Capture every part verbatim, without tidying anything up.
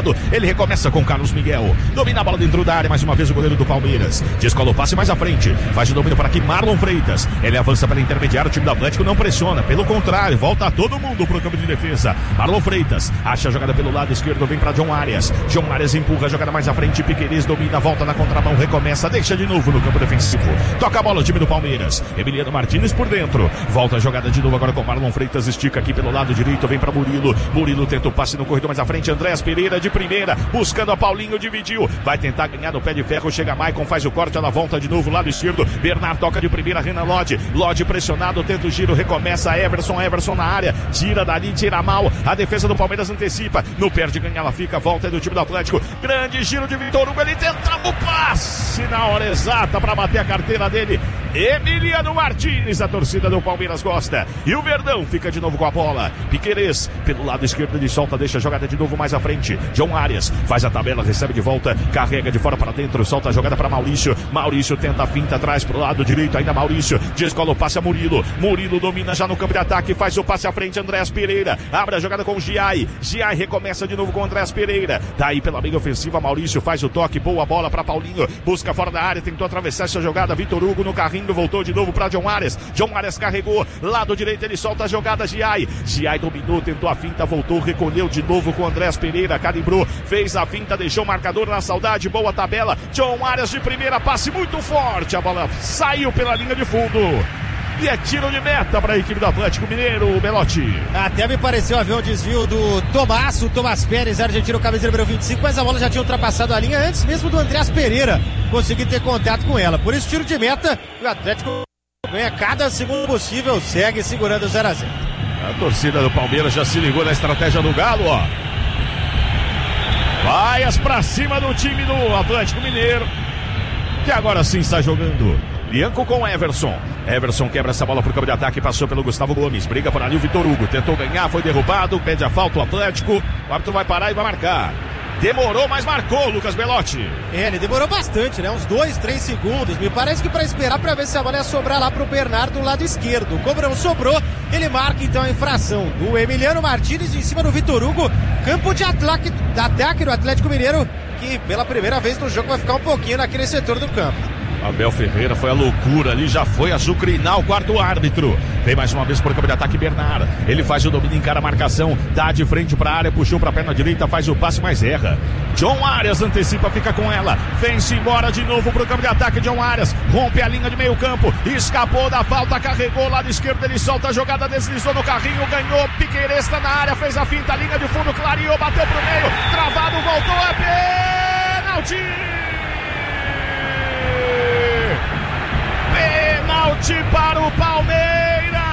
lado. Ele recomeça com Carlos Miguel. Domina a bola dentro da área, mais uma vez o goleiro do Palmeiras. Descola o passe mais à frente. Faz o domínio para aqui, Marlon Freitas. Ele avança pela intermediária, o time do Atlético não pressiona. Pelo contrário, volta todo mundo pro campo de defesa. Marlon Freitas acha a jogada pelo lado esquerdo, vem para John Arias. John Arias empurra a jogada mais à frente. Piquerez domina, volta na contramão, recomeça, deixa de novo no campo defensivo. Toca a bola o time do Palmeiras. Emiliano Martins por dentro. Volta a jogada de novo agora com Marlon Freitas. Estica aqui pelo lado direito, vem para Murilo. Murilo tenta o passe no corredor mais à frente. Andréas Pereira de primeira, buscando a Paulinho, dividiu. Vai tentar ganhar no pé de ferro. Chega Maicon, faz o corte, ela volta de novo, lado esquerdo. Bernard toca de primeira, Renan Lodge. Lodge pressionado, tenta o giro, recomeça. Everson, Everson na área. Tira dali, tira mal. A defesa do Palmeiras antecipa. No perde ganha, ela fica. Volta do time do Atlético. Grande giro de Vitor Hugo. Ele tentava o passe na hora exata para bater a carteira dele. Emiliano Martins, a torcida do Palmeiras gosta. E o Verdão fica de novo com a bola. Piquerez, pelo lado esquerdo, ele solta, deixa a jogada de novo mais à frente. John Arias faz a tabela, recebe de volta, carrega de fora para dentro, solta a jogada para Maurício. Maurício tenta a finta, traz pro lado direito, ainda Maurício. Descola o passe a Murilo. Murilo domina já no campo de ataque, faz o passe à frente, Andréas Pereira. Abre a jogada com o Giai. Giai recomeça de novo com o Andréas Pereira. Daí pela meia ofensiva, Maurício faz o toque, boa bola para Paulinho. Busca fora da área, tentou atravessar essa jogada. Vitor Hugo no carrinho, voltou de novo para John Arias. John Arias carregou, lado direito ele solta a jogada, Giai. Giai dominou, tentou a finta, voltou, recolheu de novo com Andréas Pereira, calibrou, fez a finta, deixou o marcador na saudade, boa tabela. John Arias de primeira, passe muito forte, a bola saiu pela linha de fundo. E é tiro de meta para a equipe do Atlético Mineiro, Belotti. Até me pareceu haver um desvio do Tomás, o Tomás Pérez, argentino, camisa número vinte e cinco, mas a bola já tinha ultrapassado a linha antes mesmo do Andréas Pereira conseguir ter contato com ela. Por isso, tiro de meta, o Atlético ganha cada segundo possível, segue segurando o zero a zero. A torcida do Palmeiras já se ligou na estratégia do Galo, ó. Vaias pra cima do time do Atlético Mineiro, que agora sim está jogando. Bianco com Everson. Everson quebra essa bola pro campo de ataque, passou pelo Gustavo Gomes. Briga por ali o Vitor Hugo. Tentou ganhar, foi derrubado. Pede a falta o Atlético. O árbitro vai parar e vai marcar. Demorou, mas marcou, Lucas Belotti. É, ele demorou bastante, né? Uns dois, três segundos. Me parece que para esperar para ver se a bola ia sobrar lá pro Bernardo do lado esquerdo. Como não sobrou, ele marca então a infração do Emiliano Martins em cima do Vitor Hugo. Campo de ataque, de ataque do Atlético Mineiro, que pela primeira vez no jogo vai ficar um pouquinho naquele setor do campo. Abel Ferreira foi a loucura ali, já foi azucrinar o quarto árbitro. Vem mais uma vez por campo de ataque Bernard. Ele faz o domínio, encara a marcação, dá de frente para a área, puxou para a perna direita, faz o passe, mas erra. John Arias antecipa, fica com ela. Vem-se embora de novo pro campo de ataque, John Arias. Rompe a linha de meio campo, escapou da falta, carregou lado esquerdo, ele solta a jogada, deslizou no carrinho, ganhou. Piquerez está na área, fez a finta, linha de fundo, clareou, bateu pro meio, travado, voltou, é pênalti! Pênalti para o Palmeiras.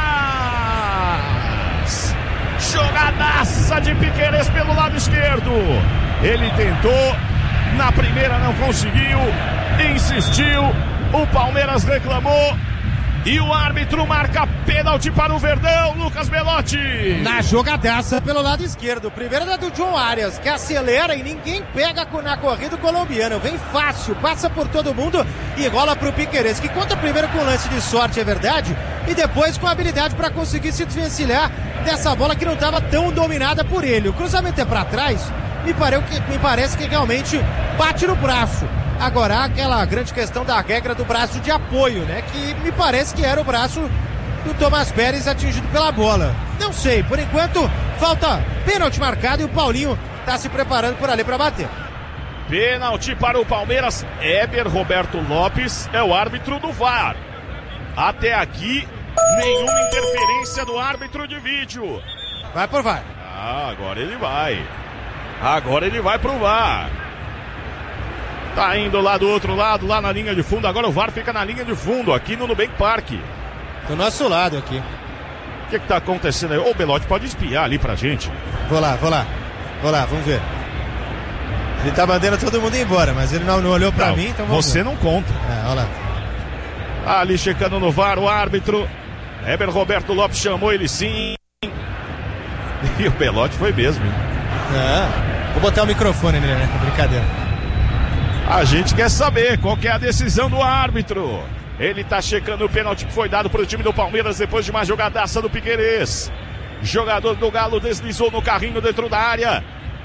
Jogadaça de Piquerez pelo lado esquerdo. Ele tentou, na primeira não conseguiu, insistiu, o Palmeiras reclamou e o árbitro marca pênalti para o Verdão, Lucas Belotti. Na jogadaça pelo lado esquerdo. Primeiro é do John Arias, que acelera e ninguém pega na corrida do colombiano. Vem fácil, passa por todo mundo e rola pro Piquerez, que conta primeiro com lance de sorte, é verdade, e depois com habilidade para conseguir se desvencilhar dessa bola que não estava tão dominada por ele. O cruzamento é para trás, me, pareu que, me parece que realmente bate no braço. Agora, há aquela grande questão da regra do braço de apoio, né? Que me parece que era o braço do Tomás Pérez atingido pela bola. Não sei, por enquanto, falta pênalti marcado e o Paulinho está se preparando por ali para bater. Pênalti para o Palmeiras. Éber Roberto Lopes é o árbitro do V A R. Até aqui, nenhuma interferência do árbitro de vídeo. Vai por V A R. Ah, agora ele vai. Agora ele vai pro V A R. Tá indo lá do outro lado, lá na linha de fundo. Agora o V A R fica na linha de fundo, aqui no Nubank Park. Do nosso lado aqui. O que que tá acontecendo aí? Ô, Belotti, pode espiar ali pra gente. Vou lá, vou lá. Vou lá, vamos ver. Ele tá mandando todo mundo embora, mas ele não, não olhou pra não, mim, então vamos Você ver. não conta. É, olha lá. Ali checando no V A R, o árbitro. Éber Roberto Lopes chamou ele sim. E o Belotti foi mesmo, hein? É. Vou botar o microfone nele, né? Brincadeira. A gente quer saber qual que é a decisão do árbitro. Ele tá checando o pênalti que foi dado pro time do Palmeiras depois de uma jogadaça do Piquerez. Jogador do Galo deslizou no carrinho dentro da área.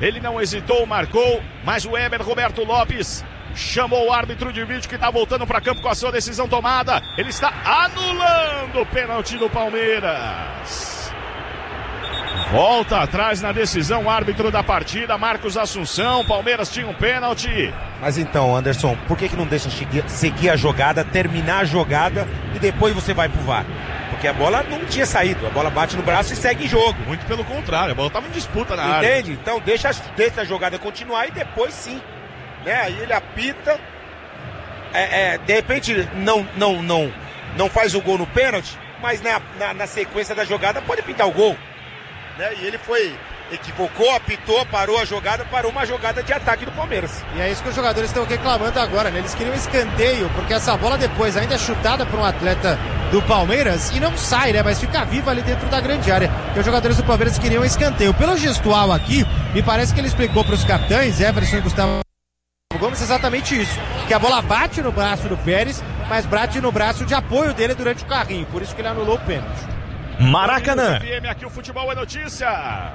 Ele não hesitou, marcou, mas o Eber Roberto Lopes chamou o árbitro de vídeo que está voltando para campo com a sua decisão tomada. Ele está anulando o pênalti do Palmeiras. Volta atrás na decisão o árbitro da partida, Marcos Assunção. Palmeiras tinha um pênalti. Mas então, Anderson, por que que não deixa seguir a jogada, terminar a jogada e depois você vai pro V A R? Porque a bola não tinha saído, a bola bate no braço e segue em jogo. Muito pelo contrário, a bola estava em disputa na área. Entende? Então deixa, deixa a jogada continuar e depois sim. Né? Aí ele apita, é, é, de repente não, não, não, não faz o gol no pênalti, mas na, na, na sequência da jogada pode pintar o gol. Né? E ele foi, equivocou, apitou, parou a jogada, parou uma jogada de ataque do Palmeiras. E é isso que os jogadores estão reclamando agora, né? Eles queriam escanteio, porque essa bola depois ainda é chutada por um atleta do Palmeiras e não sai, né? Mas fica viva ali dentro da grande área. E os jogadores do Palmeiras queriam escanteio. Pelo gestual aqui, me parece que ele explicou para os capitães, Everson e Gustavo Gomes, exatamente isso, que a bola bate no braço do Pérez, mas bate no braço de apoio dele durante o carrinho, por isso que ele anulou o pênalti. Maracanã. F M, aqui o futebol é notícia.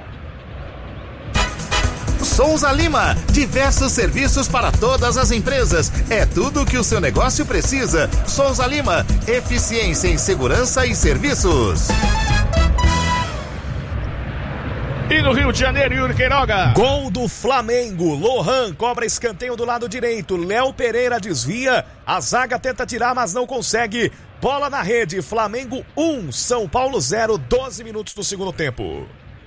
Souza Lima, diversos serviços para todas as empresas. É tudo o que o seu negócio precisa. Souza Lima, eficiência em segurança e serviços. E no Rio de Janeiro, Yuri Queiroga. Gol do Flamengo. Lohan cobra escanteio do lado direito. Léo Pereira desvia. A zaga tenta tirar, mas não consegue. Bola na rede. Flamengo um, São Paulo zero. doze minutos do segundo tempo.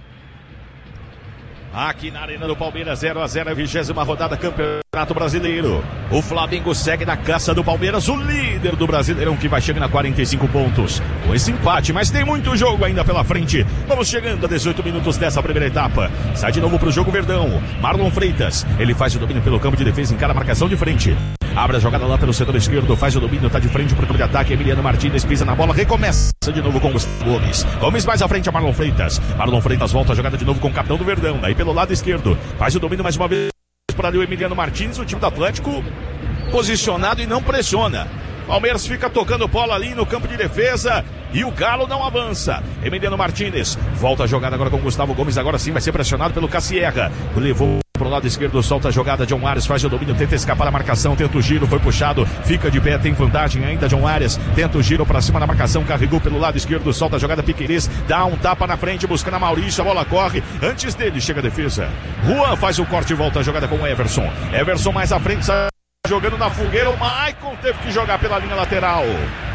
Aqui na Arena do Palmeiras, zero a zero, a vigésima rodada, Campeonato Brasileiro. O Flamengo segue na caça do Palmeiras, o líder do Brasileirão, que vai chegando a quarenta e cinco pontos. Com esse empate, mas tem muito jogo ainda pela frente. Vamos chegando a dezoito minutos dessa primeira etapa. Sai de novo pro jogo Verdão. Marlon Freitas, ele faz o domínio pelo campo de defesa, encara a marcação de frente. Abre a jogada lá pelo setor esquerdo, faz o domínio, tá de frente pro campo de ataque. Emiliano Martínez pisa na bola, recomeça de novo com o Gustavo Gomes. Gomes mais à frente a Marlon Freitas. Marlon Freitas volta a jogada de novo com o capitão do Verdão. Daí pelo lado esquerdo, faz o domínio mais uma vez por ali o Emiliano Martínez. O time do Atlético posicionado e não pressiona. Palmeiras fica tocando bola ali no campo de defesa e o Galo não avança. Emiliano Martínez volta a jogada agora com o Gustavo Gomes. Agora sim vai ser pressionado pelo Cassierra. Levou pro lado esquerdo, solta a jogada. John Arias faz o domínio, tenta escapar da marcação, tenta o giro, foi puxado, fica de pé, tem vantagem ainda. John Arias tenta o giro pra cima da marcação, carregou pelo lado esquerdo, solta a jogada. Piquerez dá um tapa na frente, buscando a Maurício, a bola corre. Antes dele chega a defesa. Juan faz o corte e volta a jogada com o Everson. Everson mais à frente, jogando na fogueira. O Maicon teve que jogar pela linha lateral.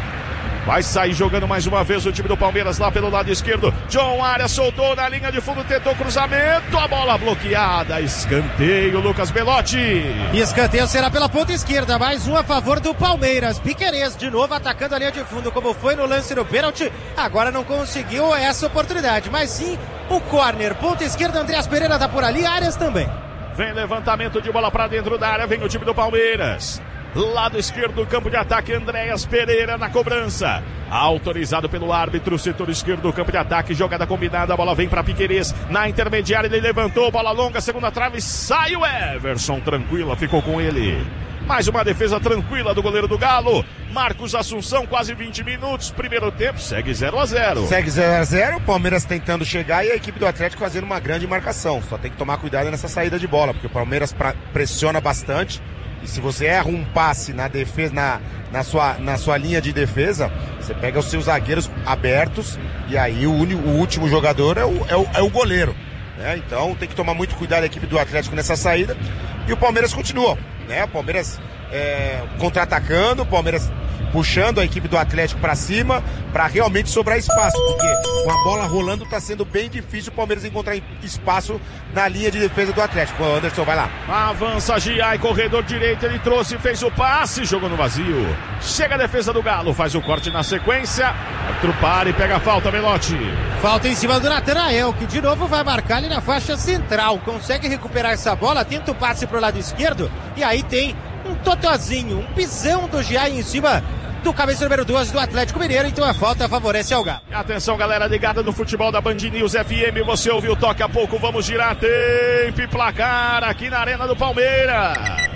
Vai sair jogando mais uma vez o time do Palmeiras lá pelo lado esquerdo. John Arias soltou na linha de fundo, tentou cruzamento, a bola bloqueada. Escanteio, Lucas Belotti. E escanteio será pela ponta esquerda, mais um a favor do Palmeiras. Piquerez de novo atacando a linha de fundo, como foi no lance do pênalti. Agora não conseguiu essa oportunidade, mas sim o córner. Ponta esquerda, Andreas Pereira tá por ali, Arias também. Vem levantamento de bola pra dentro da área, vem o time do Palmeiras. Lado esquerdo do campo de ataque, Andreas Pereira na cobrança. Autorizado pelo árbitro, setor esquerdo do campo de ataque, jogada combinada, a bola vem para Piquerez. Na intermediária ele levantou, bola longa, segunda trave, sai o Everson, tranquila, ficou com ele. Mais uma defesa tranquila do goleiro do Galo. Marcos Assunção, quase vinte minutos, primeiro tempo, segue zero a zero. Segue zero a zero, o Palmeiras tentando chegar e a equipe do Atlético fazendo uma grande marcação. Só tem que tomar cuidado nessa saída de bola, porque o Palmeiras pra, pressiona bastante. E se você erra um passe na defesa, na, na, sua, na sua linha de defesa, você pega os seus zagueiros abertos e aí o, único, o último jogador é o, é o, é o goleiro. Né? Então tem que tomar muito cuidado a equipe do Atlético nessa saída. E o Palmeiras continua. Né? O Palmeiras é, contra-atacando, o Palmeiras puxando a equipe do Atlético para cima, para realmente sobrar espaço, porque com a bola rolando tá sendo bem difícil o Palmeiras encontrar espaço na linha de defesa do Atlético. O Anderson vai lá. Avança Giai, corredor direito, ele trouxe, fez o passe, jogou no vazio. Chega a defesa do Galo, faz o corte na sequência. Outro para e pega a falta, Belotti. Falta em cima do Natanael, que de novo vai marcar ali na faixa central. Consegue recuperar essa bola, tenta o passe pro lado esquerdo e aí tem um totozinho, um pisão do Giai em cima do cabeça número doze do Atlético Mineiro, então a falta favorece ao Galo. Atenção, galera ligada no futebol da Band News F M, você ouviu o toque a pouco, vamos girar tempo e placar aqui na Arena do Palmeiras.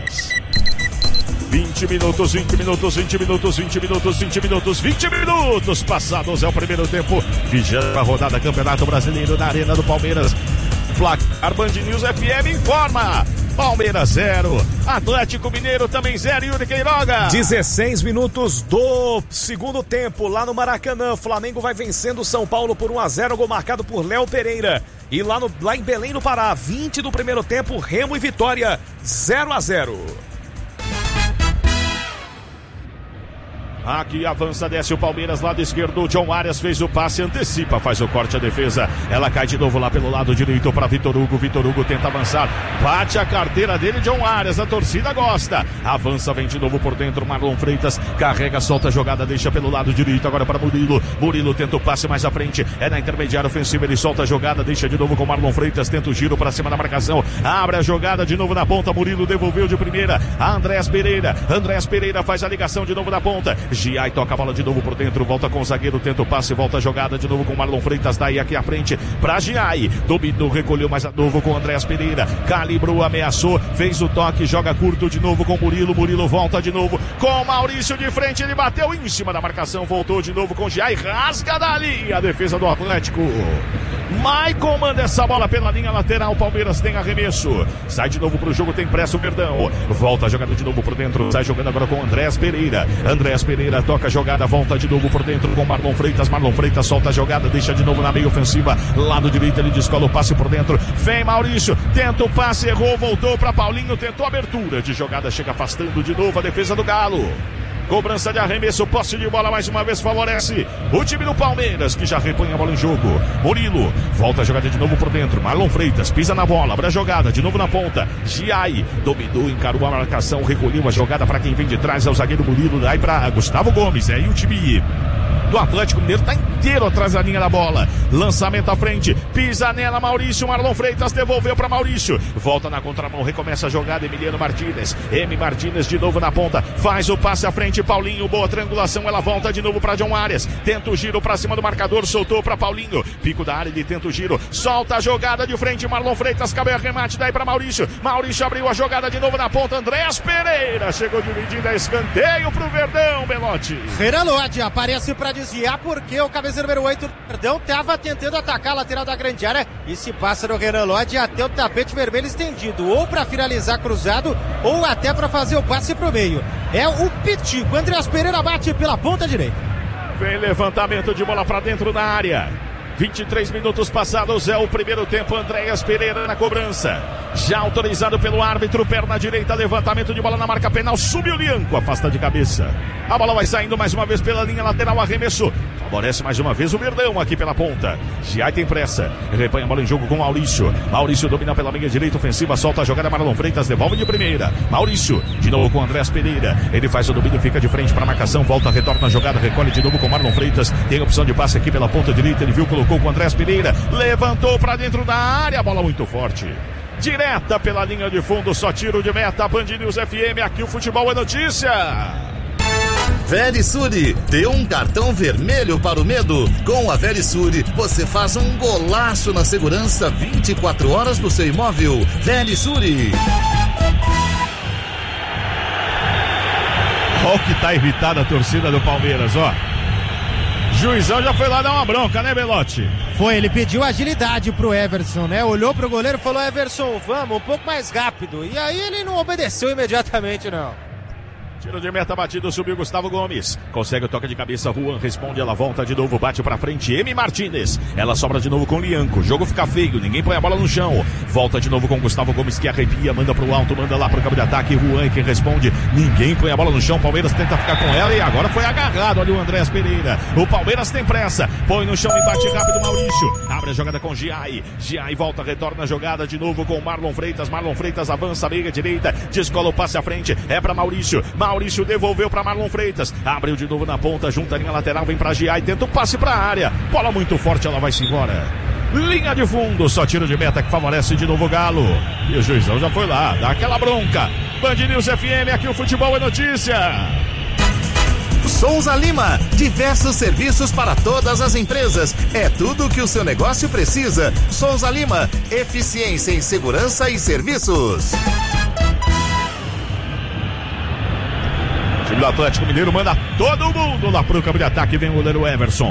vinte minutos, vinte minutos, vinte minutos, vinte minutos, vinte minutos, vinte minutos passados é o primeiro tempo, vigésima rodada Campeonato Brasileiro na Arena do Palmeiras. Placar Band News F M informa. Palmeiras zero, Atlético Mineiro também zero, Yuri Queiroga. dezesseis minutos do segundo tempo lá no Maracanã. Flamengo vai vencendo o São Paulo por um a zero, gol marcado por Léo Pereira. E lá, no, lá em Belém, no Pará, vinte do primeiro tempo, Remo e Vitória zero a zero. Aqui avança, desce o Palmeiras, lado esquerdo, John Arias fez o passe, antecipa, faz o corte, a defesa, ela cai de novo lá pelo lado direito para Vitor Hugo, Vitor Hugo tenta avançar, bate a carteira dele, John Arias, a torcida gosta, avança, vem de novo por dentro, Marlon Freitas, carrega, solta a jogada, deixa pelo lado direito, agora para Murilo, Murilo tenta o passe mais à frente, é na intermediária ofensiva, ele solta a jogada, deixa de novo com Marlon Freitas, tenta o giro para cima da marcação, abre a jogada de novo na ponta, Murilo devolveu de primeira, a Andrés Pereira, Andrés Pereira faz a ligação de novo na ponta, Giai toca a bola de novo por dentro, volta com o zagueiro, tenta o passe, volta a jogada de novo com Marlon Freitas, daí aqui à frente pra Giai, dominou, recolheu mais a novo com Andrés Pereira, calibrou, ameaçou, fez o toque, joga curto de novo com Murilo, Murilo volta de novo com Maurício de frente, ele bateu em cima da marcação, voltou de novo com Giai, rasga dali a defesa do Atlético. Maicon manda essa bola pela linha lateral, Palmeiras tem arremesso, sai de novo pro jogo, tem pressa o Verdão, volta a jogada de novo por dentro, sai jogando agora com Andrés Pereira, Andrés Pereira toca a jogada, volta de novo por dentro com Marlon Freitas, Marlon Freitas solta a jogada, deixa de novo na meia ofensiva, lado direito ele descola o passe por dentro, vem Maurício, tenta o passe, errou, voltou para Paulinho, tentou a abertura de jogada, chega afastando de novo a defesa do Galo. Cobrança de arremesso, posse de bola mais uma vez favorece o time do Palmeiras, que já repõe a bola em jogo. Murilo, volta a jogada de novo por dentro, Marlon Freitas, pisa na bola, abre a jogada, de novo na ponta, Giai, dominou, encarou a marcação, recolheu a jogada para quem vem de trás, é o zagueiro Murilo, daí para Gustavo Gomes, é aí o time do Atlético Mineiro tá inteiro atrás da linha da bola, lançamento à frente, pisa nela Maurício, Marlon Freitas devolveu para Maurício, volta na contramão, recomeça a jogada, Emiliano Martínez, M. Martínez de novo na ponta, faz o passe à frente, Paulinho, boa triangulação, ela volta de novo para John Arias, tenta o giro para cima do marcador, soltou para Paulinho, pico da área, ele tenta o giro, solta a jogada de frente, Marlon Freitas, cabe a remate daí para Maurício, Maurício abriu a jogada de novo na ponta, Andrés Pereira chegou dividindo a escanteio pro Verdão, Belotti. Renan Lodge aparece para desviar porque o cabeça número oito do Verdão estava tentando atacar a lateral da grande área e se passa no Renan Lodge até o tapete vermelho estendido, ou para finalizar cruzado ou até para fazer o passe pro meio. É o Pitico, Andrés Pereira bate pela ponta direita. Vem levantamento de bola para dentro da área. vinte e três minutos passados, é o primeiro tempo, Andrés Pereira na cobrança, já autorizado pelo árbitro, perna direita, levantamento de bola na marca penal, subiu o Lianco, afasta de cabeça, a bola vai saindo mais uma vez pela linha lateral, arremesso, favorece mais uma vez o Verdão aqui pela ponta, Giai tem pressa, repõe a bola em jogo com Maurício, Maurício domina pela meia direita ofensiva, solta a jogada, Marlon Freitas devolve de primeira, Maurício, de novo com Andrés Pereira, ele faz o domínio, fica de frente para a marcação, volta, retorna a jogada, recolhe de novo com Marlon Freitas, tem opção de passe aqui pela ponta direita, ele viu, colocou com o Andrés Pereira, levantou para dentro da área, bola muito forte, direta pela linha de fundo, só tiro de meta, Band News F M, aqui o futebol é notícia. Verisure, dê um cartão vermelho para o medo. Com a Verisure, você faz um golaço na segurança vinte e quatro horas do seu imóvel. Verisure. Olha o que tá irritada a torcida do Palmeiras, ó. Juizão já foi lá dar uma bronca, né, Belotti? Foi, ele pediu agilidade pro Everson, né? Olhou pro goleiro e falou, Everson, vamos, um pouco mais rápido. E aí ele não obedeceu imediatamente, não. Tiro de meta batido, subiu Gustavo Gomes. Consegue o toque de cabeça, Juan responde, ela volta de novo, bate pra frente, M. Martínez. Ela sobra de novo com Lianco, o jogo fica feio, ninguém põe a bola no chão. Volta de novo com Gustavo Gomes que arrepia, manda pro alto, manda lá pro campo de ataque, Juan quem responde, ninguém põe a bola no chão, Palmeiras tenta ficar com ela e agora foi agarrado ali o Andrés Pereira. O Palmeiras tem pressa, põe no chão e bate rápido Maurício. Abre a jogada com Giai, Giai volta, retorna a jogada de novo com Marlon Freitas, Marlon Freitas avança, meia direita, descola o passe à frente, é pra Maurício, Maurício devolveu para Marlon Freitas, abriu de novo na ponta, junta a linha lateral, vem para Giai, tenta o passe para a área, bola muito forte, ela vai-se embora. Linha de fundo, só tiro de meta que favorece de novo o Galo. E o juizão já foi lá, dá aquela bronca. Band News F M, aqui o futebol é notícia. Souza Lima, diversos serviços para todas as empresas. É tudo o que o seu negócio precisa. Souza Lima, eficiência em segurança e serviços. O time do Atlético Mineiro manda todo mundo lá pro campo de ataque, vem o goleiro Everson.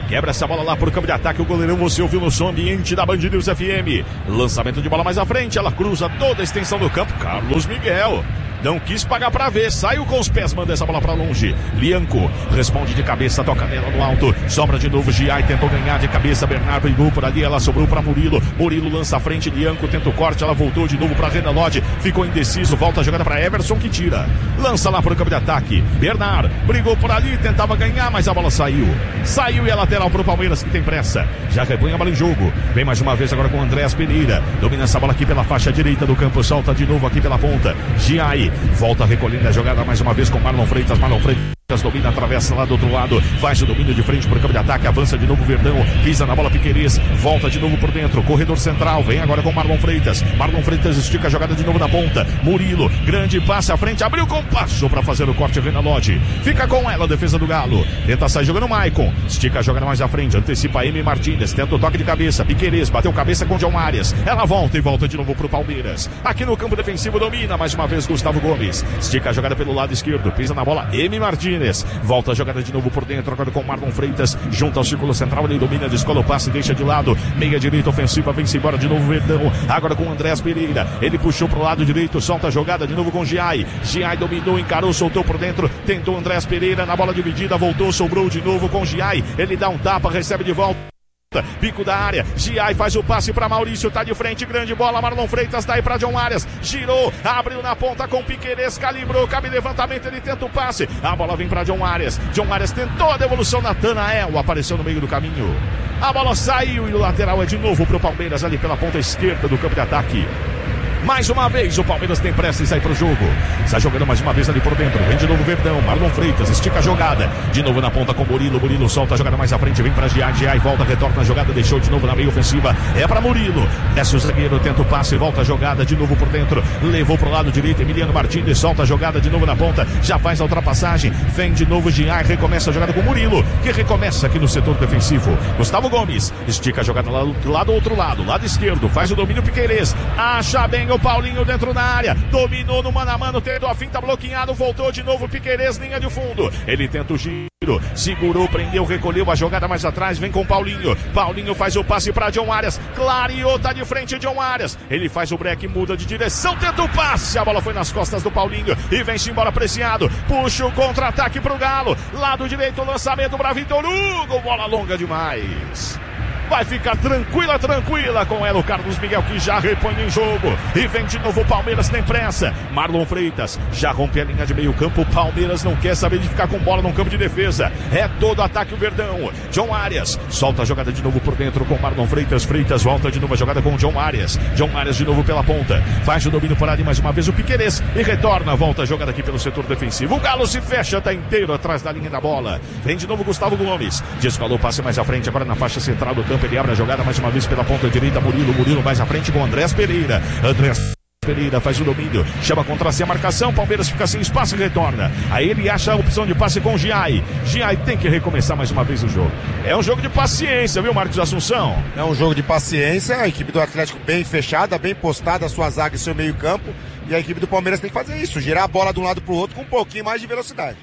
quebra essa bola lá pro campo de ataque, o goleirão você ouviu no som ambiente da Band News F M. Lançamento de bola mais à frente, ela cruza toda a extensão do campo, Carlos Miguel. Não quis pagar pra ver, saiu com os pés, manda essa bola pra longe. Lianco responde de cabeça, toca nela no alto, sobra de novo, Giai tentou ganhar de cabeça, Bernardo brigou por ali, ela sobrou pra Murilo, Murilo lança a frente, Lianco tenta o corte, ela voltou de novo pra Renan Lodge, ficou indeciso, volta a jogada pra Everson que tira, lança lá pro campo de ataque, Bernard brigou por ali, tentava ganhar, mas a bola saiu, saiu e é lateral pro Palmeiras que tem pressa, já repõe a bola em jogo, vem mais uma vez agora com o Andréas Pereira, domina essa bola aqui pela faixa direita do campo, solta de novo aqui pela ponta, Giai volta recolhendo a jogada mais uma vez com Marlon Freitas, Marlon Freitas domina, atravessa lá do outro lado, faz o domínio de frente para o campo de ataque, avança de novo o Verdão, pisa na bola Piquerez, volta de novo por dentro, corredor central, vem agora com Marlon Freitas, Marlon Freitas estica a jogada de novo na ponta, Murilo, grande passe à frente, abriu com passo para fazer o corte, Renan Lodge, fica com ela a defesa do Galo, tenta sair jogando o Maicon, estica a jogada mais à frente, antecipa a Emi Martínez, tenta o toque de cabeça, Piquerez, bateu cabeça com o John Arias, ela volta e volta de novo pro Palmeiras, aqui no campo defensivo domina mais uma vez Gustavo Gomes, estica a jogada pelo lado esquerdo, pisa na bola Emi Martínez, volta a jogada de novo por dentro, agora com Marlon Freitas, junto ao círculo central, ele domina, descola o passe, deixa de lado, meia direita ofensiva, vem-se embora de novo Verdão, agora com o Andréas Pereira, ele puxou pro lado direito, solta a jogada de novo com Giai, Giai dominou, encarou, soltou por dentro, tentou Andréas Pereira, na bola dividida, voltou, sobrou de novo com Giai, ele dá um tapa, recebe de volta, bico da área, Giai faz o passe para Maurício, tá de frente, grande bola, Marlon Freitas, daí para John Arias, girou, abriu na ponta com Piquerez, calibrou, cabe levantamento, ele tenta o passe, a bola vem para John Arias, John Arias tentou a devolução, Natanael apareceu no meio do caminho, a bola saiu e o lateral é de novo pro Palmeiras ali pela ponta esquerda do campo de ataque. Mais uma vez o Palmeiras tem pressa e sai pro jogo. Sai jogando mais uma vez ali por dentro. Vem de novo Verdão, Marlon Freitas, estica a jogada. De novo na ponta com Murilo. Murilo solta a jogada mais à frente. Vem pra Giai. Giai volta, retorna a jogada. Deixou de novo na meia ofensiva. É pra Murilo. Desce o zagueiro, tenta o passe. Volta a jogada de novo por dentro. Levou pro lado direito. Emiliano Martínez solta a jogada de novo na ponta. Já faz a ultrapassagem. Vem de novo Giai. Recomeça a jogada com Murilo, que recomeça aqui no setor defensivo. Gustavo Gomes estica a jogada lá, lá do outro lado. Lado esquerdo. Faz o domínio Piquerez. Acha bem o Paulinho dentro da área, dominou no mano a mano, tendo a finta bloqueado, voltou de novo Piquerez, linha de fundo, ele tenta o giro, segurou, prendeu, recolheu a jogada mais atrás, vem com Paulinho, Paulinho faz o passe para John Arias, clareou, tá de frente John Arias, ele faz o break, muda de direção, tenta o passe, a bola foi nas costas do Paulinho, e vem-se embora apreciado, puxa o contra-ataque pro Galo, lado direito, lançamento para Vitor Hugo, bola longa demais. Vai ficar tranquila, tranquila com ela o Carlos Miguel, que já repõe em jogo. E vem de novo o Palmeiras, tem pressa. Marlon Freitas já rompe a linha de meio campo. O Palmeiras não quer saber de ficar com bola no campo de defesa. É todo ataque o Verdão. John Arias solta a jogada de novo por dentro com Marlon Freitas. Freitas volta de novo a jogada com o John Arias. John Arias de novo pela ponta. Faz o domínio por ali mais uma vez o Piquerez. E retorna, volta a jogada aqui pelo setor defensivo. O Galo se fecha, tá inteiro atrás da linha da bola. Vem de novo Gustavo Gomes. Descolou o passe mais à frente, agora na faixa central do campo. Ele abre a jogada mais uma vez pela ponta direita, Murilo, Murilo mais à frente com Andréas Pereira, Andréas Pereira faz o domínio, chama contra si a marcação, Palmeiras fica sem espaço e retorna, aí ele acha a opção de passe com Giai, Giai tem que recomeçar mais uma vez o jogo, é um jogo de paciência, viu Marcos Assunção? É um jogo de paciência, a equipe do Atlético bem fechada, bem postada, a sua zaga e seu meio campo, e a equipe do Palmeiras tem que fazer isso, girar a bola de um lado pro outro com um pouquinho mais de velocidade.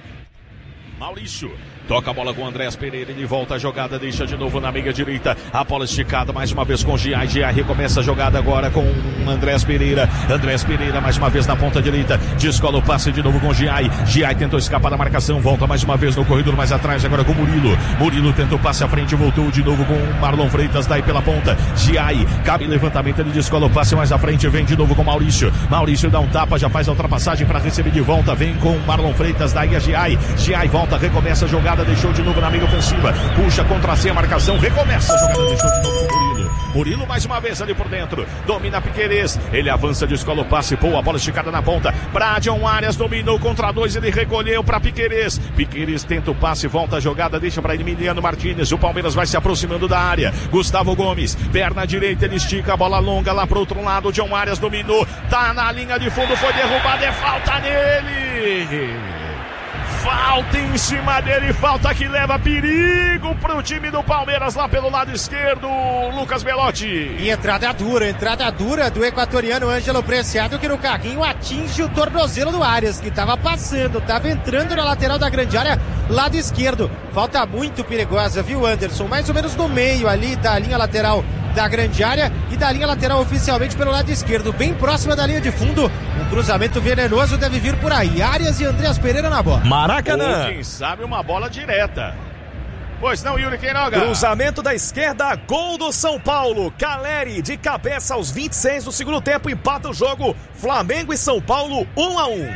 Maurício toca a bola com o Andréas Pereira, ele volta a jogada, deixa de novo na meia direita, a bola esticada mais uma vez com o Giai, Giai recomeça a jogada agora com o Andréas Pereira, Andréas Pereira mais uma vez na ponta direita, descola o passe de novo com o Giai, Giai tentou escapar da marcação, volta mais uma vez no corredor mais atrás, agora com o Murilo, Murilo tentou passe à frente, voltou de novo com o Marlon Freitas, daí pela ponta, Giai, cabe levantamento, ele descola o passe mais à frente, vem de novo com o Maurício, Maurício dá um tapa, já faz a ultrapassagem para receber de volta, vem com o Marlon Freitas, daí a Giai, Giai volta, recomeça a jogada, deixou de novo na meia ofensiva, puxa contra si a marcação, recomeça a jogada, deixou de novo com o Murilo, Murilo mais uma vez ali por dentro, domina Piquerez, ele avança, descola o passe, pô, a bola esticada na ponta, pra John Arias, dominou contra dois, ele recolheu pra Piquerez, Piquerez tenta o passe, volta a jogada, deixa pra Emiliano Martínez, o Palmeiras vai se aproximando da área, Gustavo Gomes, perna direita, ele estica a bola longa lá pro outro lado, John Arias dominou, tá na linha de fundo, foi derrubado, é falta nele! Falta em cima dele, falta que leva perigo pro time do Palmeiras lá pelo lado esquerdo, Lucas Belotti. E entrada dura, entrada dura do equatoriano Ângelo Preciado, que no carrinho atinge o tornozelo do Arias, que estava passando, estava entrando na lateral da grande área, lado esquerdo. Falta muito perigosa, viu, Anderson? Mais ou menos no meio ali da linha lateral da grande área e da linha lateral oficialmente pelo lado esquerdo, bem próxima da linha de fundo. Um cruzamento venenoso deve vir por aí. Arias e Andreas Pereira na bola. Maracanã. Ou quem sabe uma bola direta. Pois não, Yuri Queiroga. Cruzamento da esquerda, gol do São Paulo. Caleri de cabeça aos vinte e seis do segundo tempo, empata o jogo. Flamengo e São Paulo, um a um.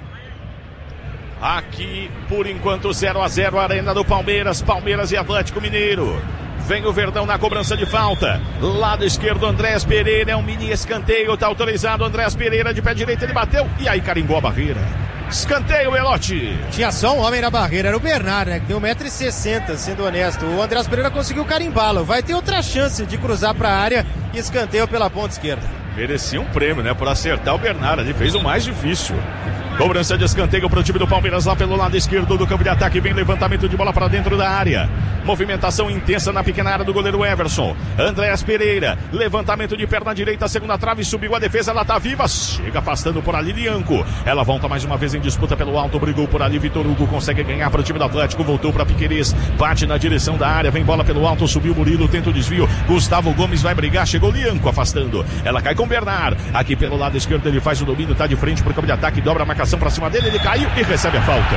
Aqui, por enquanto, zero a zero, Arena do Palmeiras, Palmeiras e Atlético Mineiro. Vem o Verdão na cobrança de falta. Lado esquerdo, Andreas Pereira. É um mini escanteio. Tá autorizado. Andreas Pereira de pé direito. Ele bateu. E aí carimbou a barreira. Escanteio, Belotti. Tinha só um homem na barreira. Era o Bernard, né? Que tem um metro e sessenta, sendo honesto. O Andreas Pereira conseguiu carimbá-lo. Vai ter outra chance de cruzar para a área. E escanteio pela ponta esquerda. Merecia um prêmio, né? Por acertar o Bernard. Ele fez o mais difícil. Cobrança de escanteio para o time do Palmeiras lá pelo lado esquerdo do campo de ataque. Vem levantamento de bola para dentro da área. Movimentação intensa na pequena área do goleiro Everson. Andreas Pereira. Levantamento de perna direita, segunda trave, subiu a defesa, ela tá viva. Chega afastando por ali Lianco. Ela volta mais uma vez em disputa pelo alto. Brigou por ali. Vitor Hugo consegue ganhar para o time do Atlético. Voltou para Piquerez. Bate na direção da área. Vem bola pelo alto. Subiu Murilo. Tenta o desvio. Gustavo Gomes vai brigar. Chegou Lianco afastando. Ela cai com Bernard. Aqui pelo lado esquerdo ele faz o domínio. Tá de frente para o campo de ataque. Dobra a marcação para cima dele. Ele caiu e recebe a falta.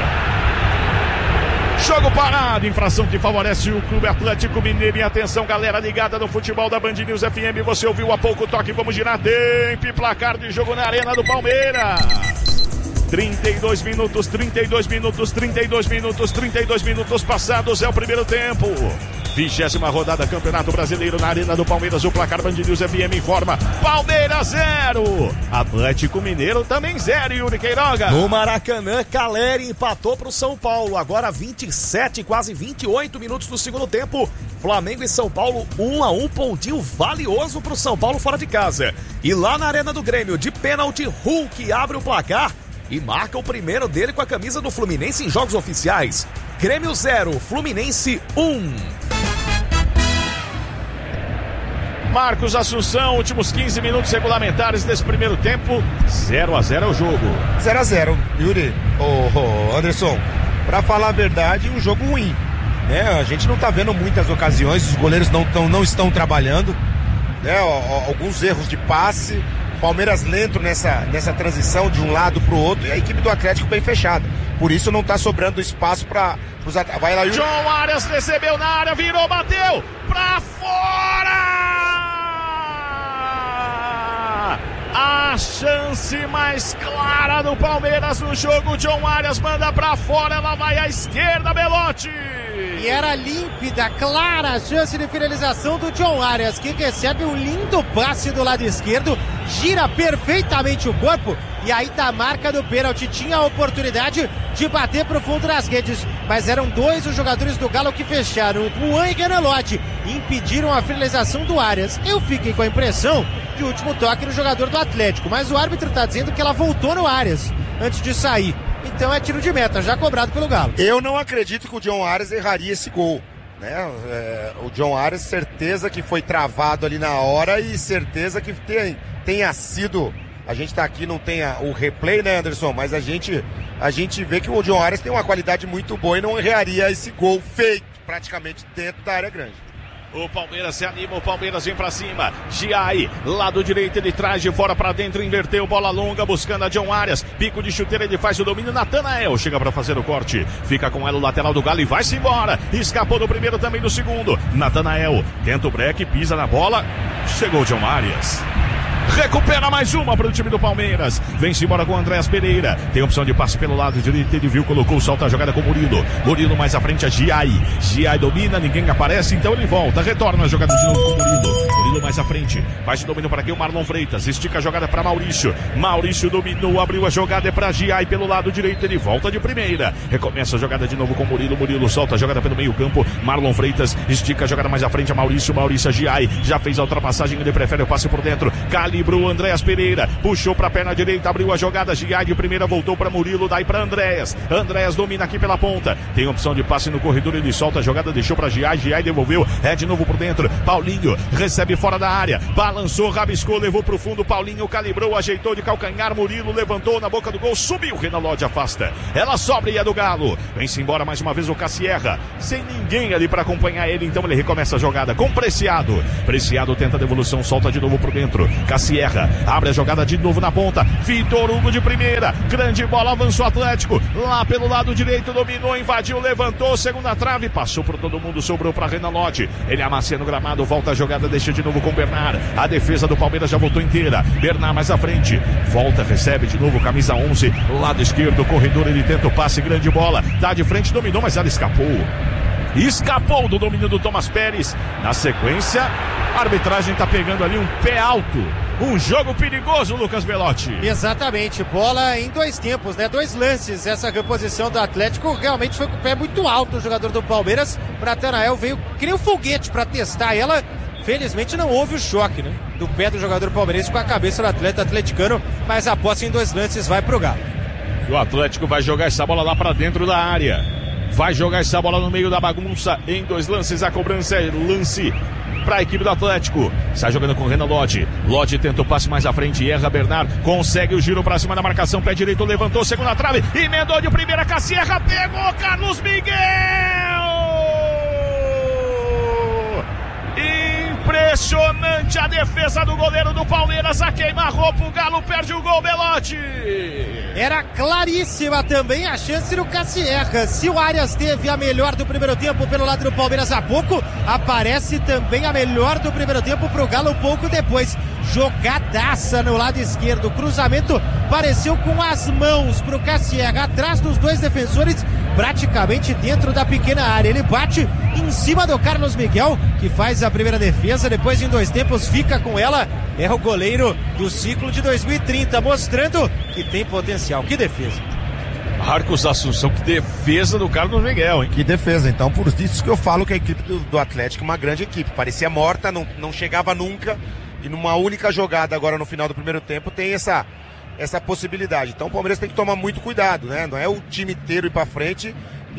Jogo parado, infração que favorece o Clube Atlético Mineiro. E atenção, galera ligada no futebol da Band News F M. Você ouviu há pouco o toque, vamos girar tempo e placar de jogo na Arena do Palmeiras. trinta e dois minutos, trinta e dois minutos, trinta e dois minutos, trinta e dois minutos passados é o primeiro tempo. Vigésima rodada Campeonato Brasileiro na Arena do Palmeiras. O placar Band News F M informa: Palmeiras zero, Atlético Mineiro também zero. Yuri Queiroga. No Maracanã, Caleri empatou para o São Paulo. Agora vinte e sete, quase vinte e oito minutos do segundo tempo. Flamengo e São Paulo um a um, pontinho valioso para o São Paulo fora de casa. E lá na Arena do Grêmio, de pênalti, Hulk abre o placar e marca o primeiro dele com a camisa do Fluminense em jogos oficiais. Grêmio zero, Fluminense um. Marcos Assunção, últimos quinze minutos regulamentares desse primeiro tempo. zero a zero é o jogo. zero a zero, Yuri, ô oh, oh, Anderson, pra falar a verdade, um jogo ruim, né? A gente não tá vendo muitas ocasiões, os goleiros não, tão, não estão trabalhando, né? Alguns erros de passe, Palmeiras lento nessa, nessa transição de um lado pro outro, e a equipe do Atlético bem fechada. Por isso não tá sobrando espaço para os at... Vai lá, Yuri. João Arias recebeu na área, virou, bateu pra fora! A chance mais clara do Palmeiras no jogo. John Arias manda pra fora, ela vai à esquerda, Belotti. E era límpida, clara a chance de finalização do John Arias, que recebe um lindo passe do lado esquerdo, gira perfeitamente o corpo e aí da marca do pênalti tinha a oportunidade de bater pro fundo das redes, mas eram dois os jogadores do Galo que fecharam, Juan e Ganelotti, impediram a finalização do Arias. Eu fiquei com a impressão de último toque no jogador do Atlético, mas o árbitro está dizendo que ela voltou no Arias antes de sair. Então é tiro de meta, já cobrado pelo Galo. Eu não acredito que o John Arias erraria esse gol, né? É, o John Arias, certeza que foi travado ali na hora e certeza que tem, tenha sido... A gente tá aqui, não tem a, o replay, né, Anderson? Mas a gente, a gente vê que o John Arias tem uma qualidade muito boa e não erraria esse gol feito praticamente dentro da área grande. O Palmeiras se anima, o Palmeiras vem pra cima. Giai, lado direito, ele traz de fora pra dentro, inverteu, bola longa, buscando a John Arias. Pico de chuteira, ele faz o domínio. Natanael chega pra fazer o corte. Fica com ela o lateral do Galo e vai-se embora. Escapou do primeiro, também do segundo. Natanael tenta o break, pisa na bola. Chegou o John Arias. Recupera mais uma para o time do Palmeiras. Vem-se embora com o Andreas Pereira. Tem opção de passe pelo lado direito. Ele viu, colocou, solta a jogada com o Murilo. Murilo mais à frente a Giai. Giai domina, ninguém aparece, então ele volta. Retorna a jogada de novo com o Murilo. Murilo mais à frente. Faz o domínio para aqui o Marlon Freitas. Estica a jogada para Maurício. Maurício dominou, abriu a jogada. É para Giai pelo lado direito. Ele volta de primeira. Recomeça a jogada de novo com o Murilo. Murilo solta a jogada pelo meio campo. Marlon Freitas estica a jogada mais à frente a Maurício. Maurício a Giai. Já fez a ultrapassagem. Ele prefere o passe por dentro. Cali calibrou Andréas Pereira, puxou pra perna direita, abriu a jogada, Giai de primeira, voltou pra Murilo, daí pra Andréas. Andréas domina aqui pela ponta, tem opção de passe no corredor, ele solta a jogada, deixou pra Giai, Giai devolveu, é de novo por dentro, Paulinho recebe fora da área, balançou, rabiscou, levou pro fundo, Paulinho calibrou, ajeitou de calcanhar, Murilo levantou na boca do gol, subiu, Renan Lodge afasta, ela sobra e é do Galo, vem-se embora mais uma vez o Cassierra, sem ninguém ali pra acompanhar ele, então ele recomeça a jogada com Preciado, Preciado tenta a devolução, solta de novo por dentro, Cassierra abre a jogada de novo na ponta, Vitor Hugo de primeira, grande bola, avançou o Atlético, lá pelo lado direito, dominou, invadiu, levantou, segunda trave, passou por todo mundo, sobrou pra Renan Lodge, ele amacia no gramado, volta a jogada, deixa de novo com Bernard, a defesa do Palmeiras já voltou inteira, Bernard mais à frente, volta, recebe de novo, camisa onze, lado esquerdo, corredor, ele tenta o passe, grande bola, tá de frente, dominou, mas ela escapou. Escapou do domínio do Thomas Pérez. Na sequência, a arbitragem tá pegando ali um pé alto. Um jogo perigoso, Lucas Belotti. Exatamente, bola em dois tempos, né? Dois lances. Essa reposição do Atlético realmente foi com o pé muito alto. O jogador do Palmeiras, Natanael, veio que nem um foguete para testar ela. Felizmente não houve o choque, né? Do pé do jogador palmeirense com a cabeça do atleta atleticano. Mas a posse em dois lances vai pro Galo. E o Atlético vai jogar essa bola lá para dentro da área. Vai jogar essa bola no meio da bagunça. Em dois lances, a cobrança é lance para a equipe do Atlético. Está jogando com o Renan Lodge. Lodge tenta o passe mais à frente, erra Bernard, consegue o giro para cima da marcação, pé direito, levantou, segunda trave, emendou de primeira, Cassierra, pegou Carlos Miguel! Impressionante a defesa do goleiro do Palmeiras, a queima-roupa, o Galo perde o gol, Belotti. Era claríssima também a chance do Cassierra. Se o Arias teve a melhor do primeiro tempo pelo lado do Palmeiras há pouco, aparece também a melhor do primeiro tempo pro Galo pouco depois. Jogadaça no lado esquerdo, cruzamento pareceu com as mãos pro Cassierra, atrás dos dois defensores, praticamente dentro da pequena área. Ele bate em cima do Carlos Miguel, que faz a primeira defesa, depois em dois tempos fica com ela. É o goleiro do ciclo de dois mil e trinta, mostrando que tem potencial. Que defesa! Marcos Assunção, que defesa do Carlos Miguel, hein? Que defesa, então, por isso que eu falo que a equipe do, do Atlético é uma grande equipe. Parecia morta, não, não chegava nunca, e numa única jogada agora no final do primeiro tempo tem essa, essa possibilidade. Então o Palmeiras tem que tomar muito cuidado, né? Não é o time inteiro ir pra frente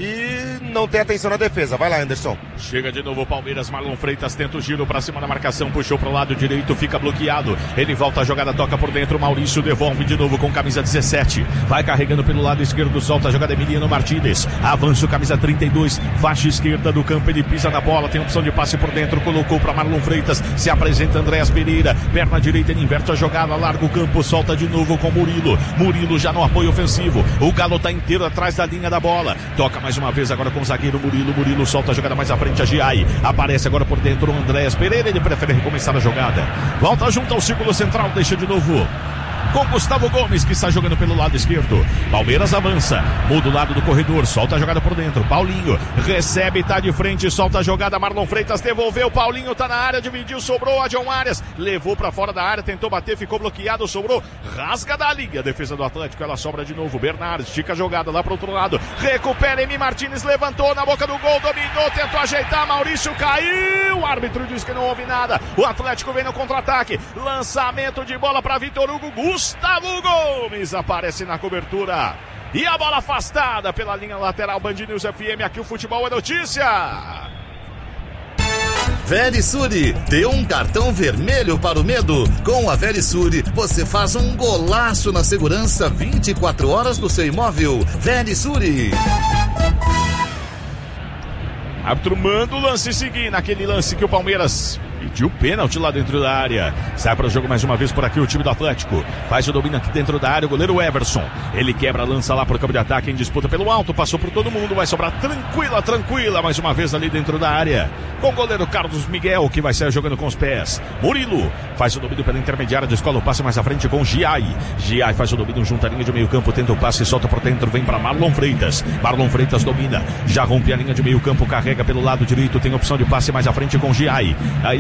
e não ter atenção na defesa. Vai lá, Anderson. Chega de novo o Palmeiras, Marlon Freitas tenta o giro pra cima da marcação, puxou pro lado direito, fica bloqueado, ele volta a jogada, toca por dentro, Maurício devolve de novo com camisa dezessete, vai carregando pelo lado esquerdo, solta a jogada, Emiliano Martínez, avança o camisa trinta e dois, faixa esquerda do campo, ele pisa na bola, tem opção de passe por dentro, colocou pra Marlon Freitas, se apresenta Andréas Pereira, perna direita, ele inverte a jogada, larga o campo, solta de novo com Murilo, Murilo já no apoio ofensivo, o Galo tá inteiro atrás da linha da bola, toca mais uma vez agora com o zagueiro Murilo, Murilo solta a jogada mais à frente, a Giai, aparece agora por dentro o Andréas Pereira, ele prefere recomeçar a jogada, volta junto ao círculo central, deixa de novo com Gustavo Gomes, que está jogando pelo lado esquerdo. Palmeiras avança, muda o lado do corredor, solta a jogada por dentro, Paulinho recebe, tá de frente, solta a jogada, Marlon Freitas devolveu, Paulinho tá na área, dividiu, sobrou a John Arias, levou pra fora da área, tentou bater, ficou bloqueado, sobrou, rasga da liga, a defesa do Atlético, ela sobra de novo, Bernard estica a jogada lá pro outro lado, recupera, Emi Martínez levantou na boca do gol, dominou, tentou ajeitar, Maurício caiu, o árbitro diz que não houve nada, o Atlético vem no contra-ataque, lançamento de bola pra Vitor Hugo, Gustavo Gomes aparece na cobertura e a bola afastada pela linha lateral. Band News F M, aqui o futebol é notícia. Verisure, deu um cartão vermelho para o medo. Com a Verisure, você faz um golaço na segurança vinte e quatro horas do seu imóvel. Verisure. Árbitro manda o lance seguir, naquele lance que o Palmeiras pediu pênalti lá dentro da área. Sai para o jogo mais uma vez por aqui o time do Atlético. Faz o domínio aqui dentro da área o goleiro Everson. Ele quebra, lança lá para o campo de ataque em disputa pelo alto. Passou por todo mundo, vai sobrar tranquila, tranquila. Mais uma vez ali dentro da área. Com o goleiro Carlos Miguel, que vai sair jogando com os pés. Murilo faz o domínio pela intermediária, descola o passe mais à frente com Giai. Giai faz o domínio junto à linha de meio campo, tenta o passe, solta por dentro, vem para Marlon Freitas. Marlon Freitas domina, já rompe a linha de meio campo, carrega pelo lado direito, tem opção de passe mais à frente com Giai. Aí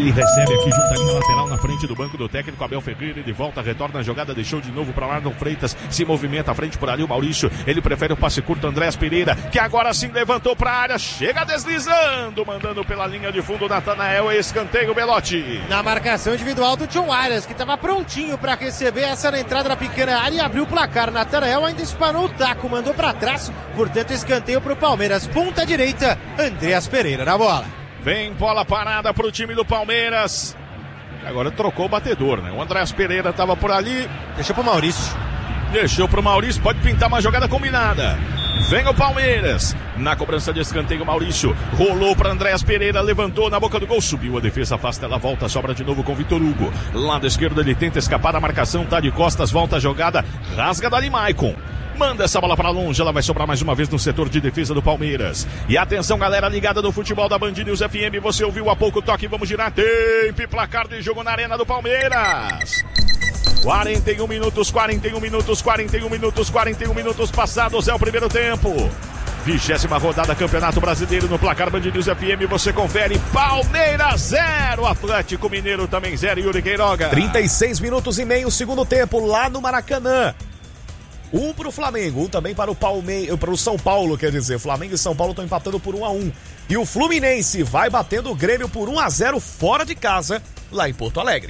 Ele recebe aqui junto à linha lateral na frente do banco do técnico Abel Ferreira. Ele volta, retorna a jogada, deixou de novo para Marlon Freitas. Se movimenta à frente por ali o Maurício. Ele prefere o passe curto, Andréas Pereira, que agora sim levantou para a área. Chega deslizando, mandando pela linha de fundo Natanael. Escanteio, Belotti. Na marcação individual do John Arias, que estava prontinho para receber essa na entrada da pequena área e abriu o placar. Natanael ainda espanou o taco, mandou para trás. Portanto, escanteio para o Palmeiras. Ponta direita, Andréas Pereira na bola. Vem bola parada para o time do Palmeiras. Agora trocou o batedor, né? O Andréas Pereira estava por ali. Deixou pro Maurício. Deixou pro Maurício, pode pintar uma jogada combinada. Vem o Palmeiras. Na cobrança de escanteio, Maurício rolou para Andréas Pereira, levantou na boca do gol, subiu a defesa, afasta, ela volta, sobra de novo com Vitor Hugo. Lado esquerdo ele tenta escapar da marcação, tá de costas, volta a jogada, rasga dali Maicon. Manda essa bola para longe, ela vai sobrar mais uma vez no setor de defesa do Palmeiras. E atenção, galera ligada no futebol da Band News F M, você ouviu há pouco toque, vamos girar tempo e placar de jogo na arena do Palmeiras. quarenta e um minutos, quarenta e um minutos, quarenta e um minutos, quarenta e um minutos passados, é o primeiro tempo. Vigésima rodada, Campeonato Brasileiro no placar Band News F M, você confere. Palmeiras zero, Atlético Mineiro também zero, Yuri Queiroga. trinta e seis minutos e meio, segundo tempo, lá no Maracanã. Um para o Flamengo, um também para o Palmeiras, para o São Paulo, quer dizer, Flamengo e São Paulo estão empatando por um a um. E o Fluminense vai batendo o Grêmio por um a zero fora de casa, lá em Porto Alegre.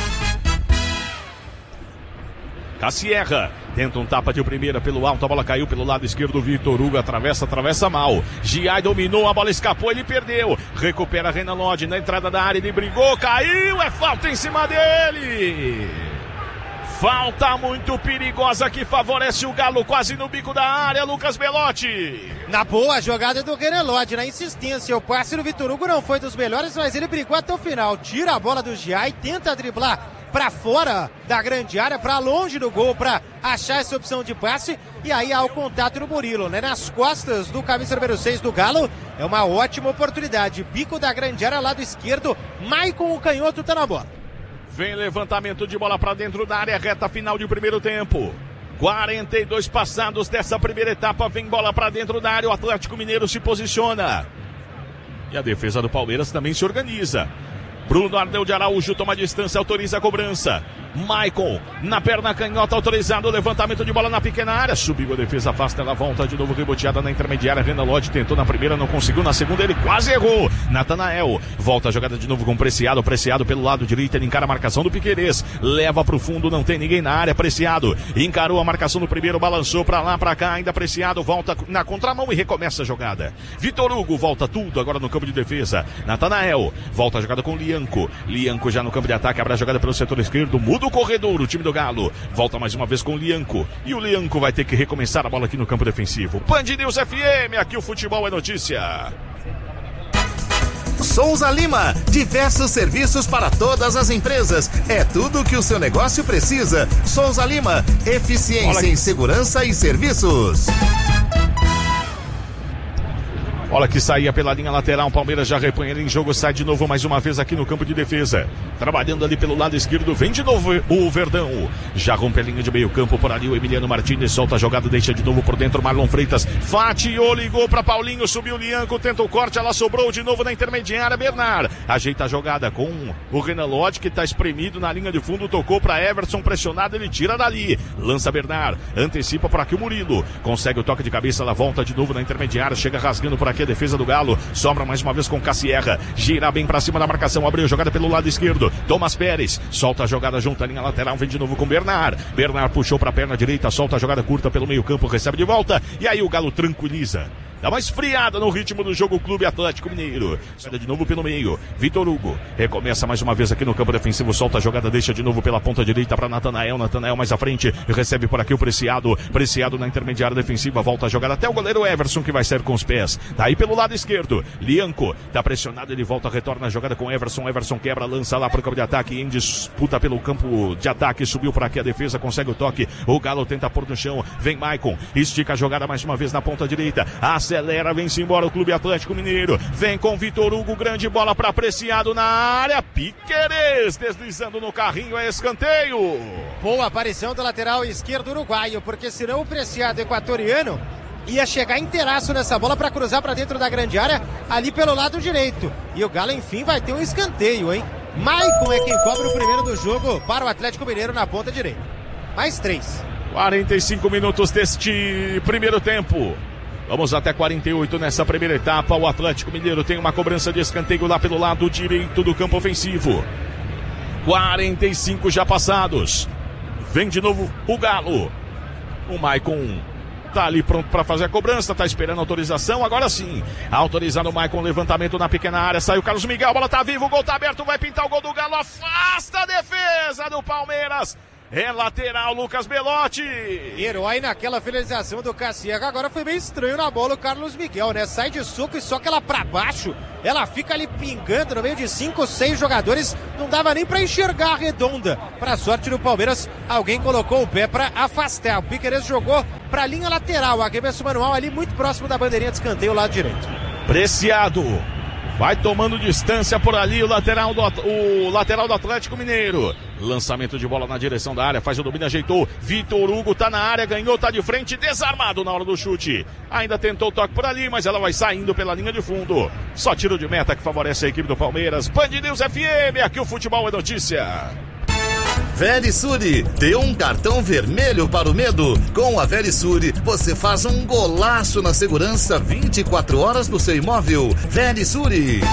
Cassierra tenta um tapa de primeira pelo alto, a bola caiu pelo lado esquerdo, Vitor Hugo atravessa, atravessa mal. Giai dominou, a bola escapou, ele perdeu. Recupera Renan Lodge na entrada da área, ele brigou, caiu, é falta em cima dele. Falta muito perigosa que favorece o Galo, quase no bico da área, Lucas Belotti. Na boa jogada do Renan Lodge, na insistência, o passe do Vitor Hugo não foi dos melhores, mas ele brigou até o final. Tira a bola do Giai, tenta driblar para fora da grande área, para longe do gol, para achar essa opção de passe, e aí há o contato do Murilo, né? Nas costas do camisa número seis do Galo, é uma ótima oportunidade. Bico da grande área, lado esquerdo, Maicon, o canhoto, tá na bola. Vem levantamento de bola para dentro da área, reta final de primeiro tempo. quarenta e dois passados dessa primeira etapa, vem bola para dentro da área, o Atlético Mineiro se posiciona. E a defesa do Palmeiras também se organiza. Bruno Ardeu de Araújo toma distância, autoriza a cobrança. Maicon, na perna canhota, autorizado o levantamento de bola na pequena área. Subiu a defesa, afasta, ela volta de novo, reboteada na intermediária. Renan Lodge tentou na primeira, não conseguiu. Na segunda ele quase errou. Natanael, volta a jogada de novo com Preciado. Preciado pelo lado direito, ele encara a marcação do Piquerez. Leva pro fundo, não tem ninguém na área. Preciado encarou a marcação do primeiro, balançou pra lá, pra cá. Ainda Preciado, volta na contramão e recomeça a jogada. Vitor Hugo volta tudo agora no campo de defesa. Natanael, volta a jogada com Lianco. Lianco já no campo de ataque, abre a jogada pelo setor esquerdo. Muda o corredor, o time do Galo volta mais uma vez com o Lianco, e o Lianco vai ter que recomeçar a bola aqui no campo defensivo. Band News F M, aqui o futebol é notícia. Souza Lima, diversos serviços para todas as empresas, é tudo que o seu negócio precisa. Souza Lima, eficiência em segurança e serviços. Bola que saía pela linha lateral, o Palmeiras já repõe ele em jogo, sai de novo mais uma vez aqui no campo de defesa. Trabalhando ali pelo lado esquerdo, vem de novo o Verdão. Já rompe a linha de meio campo por ali, o Emiliano Martínez solta a jogada, deixa de novo por dentro, Marlon Freitas. Fatiou, ligou para Paulinho, subiu o Lianco, tenta o corte, ela sobrou de novo na intermediária, Bernard. Ajeita a jogada com o Renan Lodge, que está espremido na linha de fundo, tocou para Everson, pressionado, ele tira dali. Lança Bernard, antecipa por aqui o Murilo. Consegue o toque de cabeça, ela volta de novo na intermediária, chega rasgando por aqui a defesa do Galo, sobra mais uma vez com Cassierra, gira bem pra cima da marcação, abriu jogada pelo lado esquerdo, Thomas Pérez, solta a jogada junto à linha lateral, vem de novo com Bernard, Bernard puxou pra perna direita, solta a jogada curta pelo meio campo, recebe de volta, e aí o Galo tranquiliza. Dá uma esfriada no ritmo do jogo, Clube Atlético Mineiro. Sai de novo pelo meio. Vitor Hugo recomeça mais uma vez aqui no campo defensivo. Solta a jogada, deixa de novo pela ponta direita para Natanael. Natanael mais à frente. Recebe por aqui o Preciado. Preciado na intermediária defensiva. Volta a jogada até o goleiro Everson, que vai sair com os pés. Daí pelo lado esquerdo. Lianco tá pressionado. Ele volta, retorna a jogada com Everson. Everson quebra, lança lá para o campo de ataque. Em disputa pelo campo de ataque. Subiu por aqui a defesa. Consegue o toque. O Galo tenta pôr no chão. Vem Maicon. Estica a jogada mais uma vez na ponta direita. Acelera, vem-se embora o Clube Atlético Mineiro. Vem com Vitor Hugo, grande bola para Preciado na área. Piquerez deslizando no carrinho, é escanteio. Boa aparição do lateral esquerdo uruguaio, porque senão o Preciado equatoriano ia chegar inteiraço nessa bola para cruzar para dentro da grande área, ali pelo lado direito. E o Galo, enfim, vai ter um escanteio, hein? Maicon é quem cobra o primeiro do jogo para o Atlético Mineiro na ponta direita. Mais três. quarenta e cinco minutos deste primeiro tempo. Vamos até quarenta e oito nessa primeira etapa. O Atlético Mineiro tem uma cobrança de escanteio lá pelo lado direito do campo ofensivo. quarenta e cinco já passados. Vem de novo o Galo. O Maicon tá ali pronto para fazer a cobrança, tá esperando a autorização. Agora sim, autorizado o Maicon, levantamento na pequena área. Saiu o Carlos Miguel, a bola tá viva, o gol tá aberto, vai pintar o gol do Galo. Afasta a defesa do Palmeiras. É lateral, Lucas Belotti. Herói naquela finalização do Cassiega. Agora foi meio estranho na bola o Carlos Miguel, né? Sai de soco e soca ela pra baixo. Ela fica ali pingando no meio de cinco, seis jogadores. Não dava nem pra enxergar a redonda. Pra sorte do Palmeiras, alguém colocou o pé pra afastar. O Piquerez jogou pra linha lateral. Arremesso manual ali muito próximo da bandeirinha de escanteio, lado direito. Preciado. Vai tomando distância por ali o lateral do, o lateral do Atlético Mineiro. Lançamento de bola na direção da área, faz o domínio, ajeitou. Vitor Hugo tá na área, ganhou, tá de frente, desarmado na hora do chute. Ainda tentou o toque por ali, mas ela vai saindo pela linha de fundo. Só tiro de meta que favorece a equipe do Palmeiras. Band News F M, aqui o futebol é notícia. Verisure, dê um cartão vermelho para o medo. Com a Verisure, você faz um golaço na segurança vinte e quatro horas do seu imóvel. Verisure.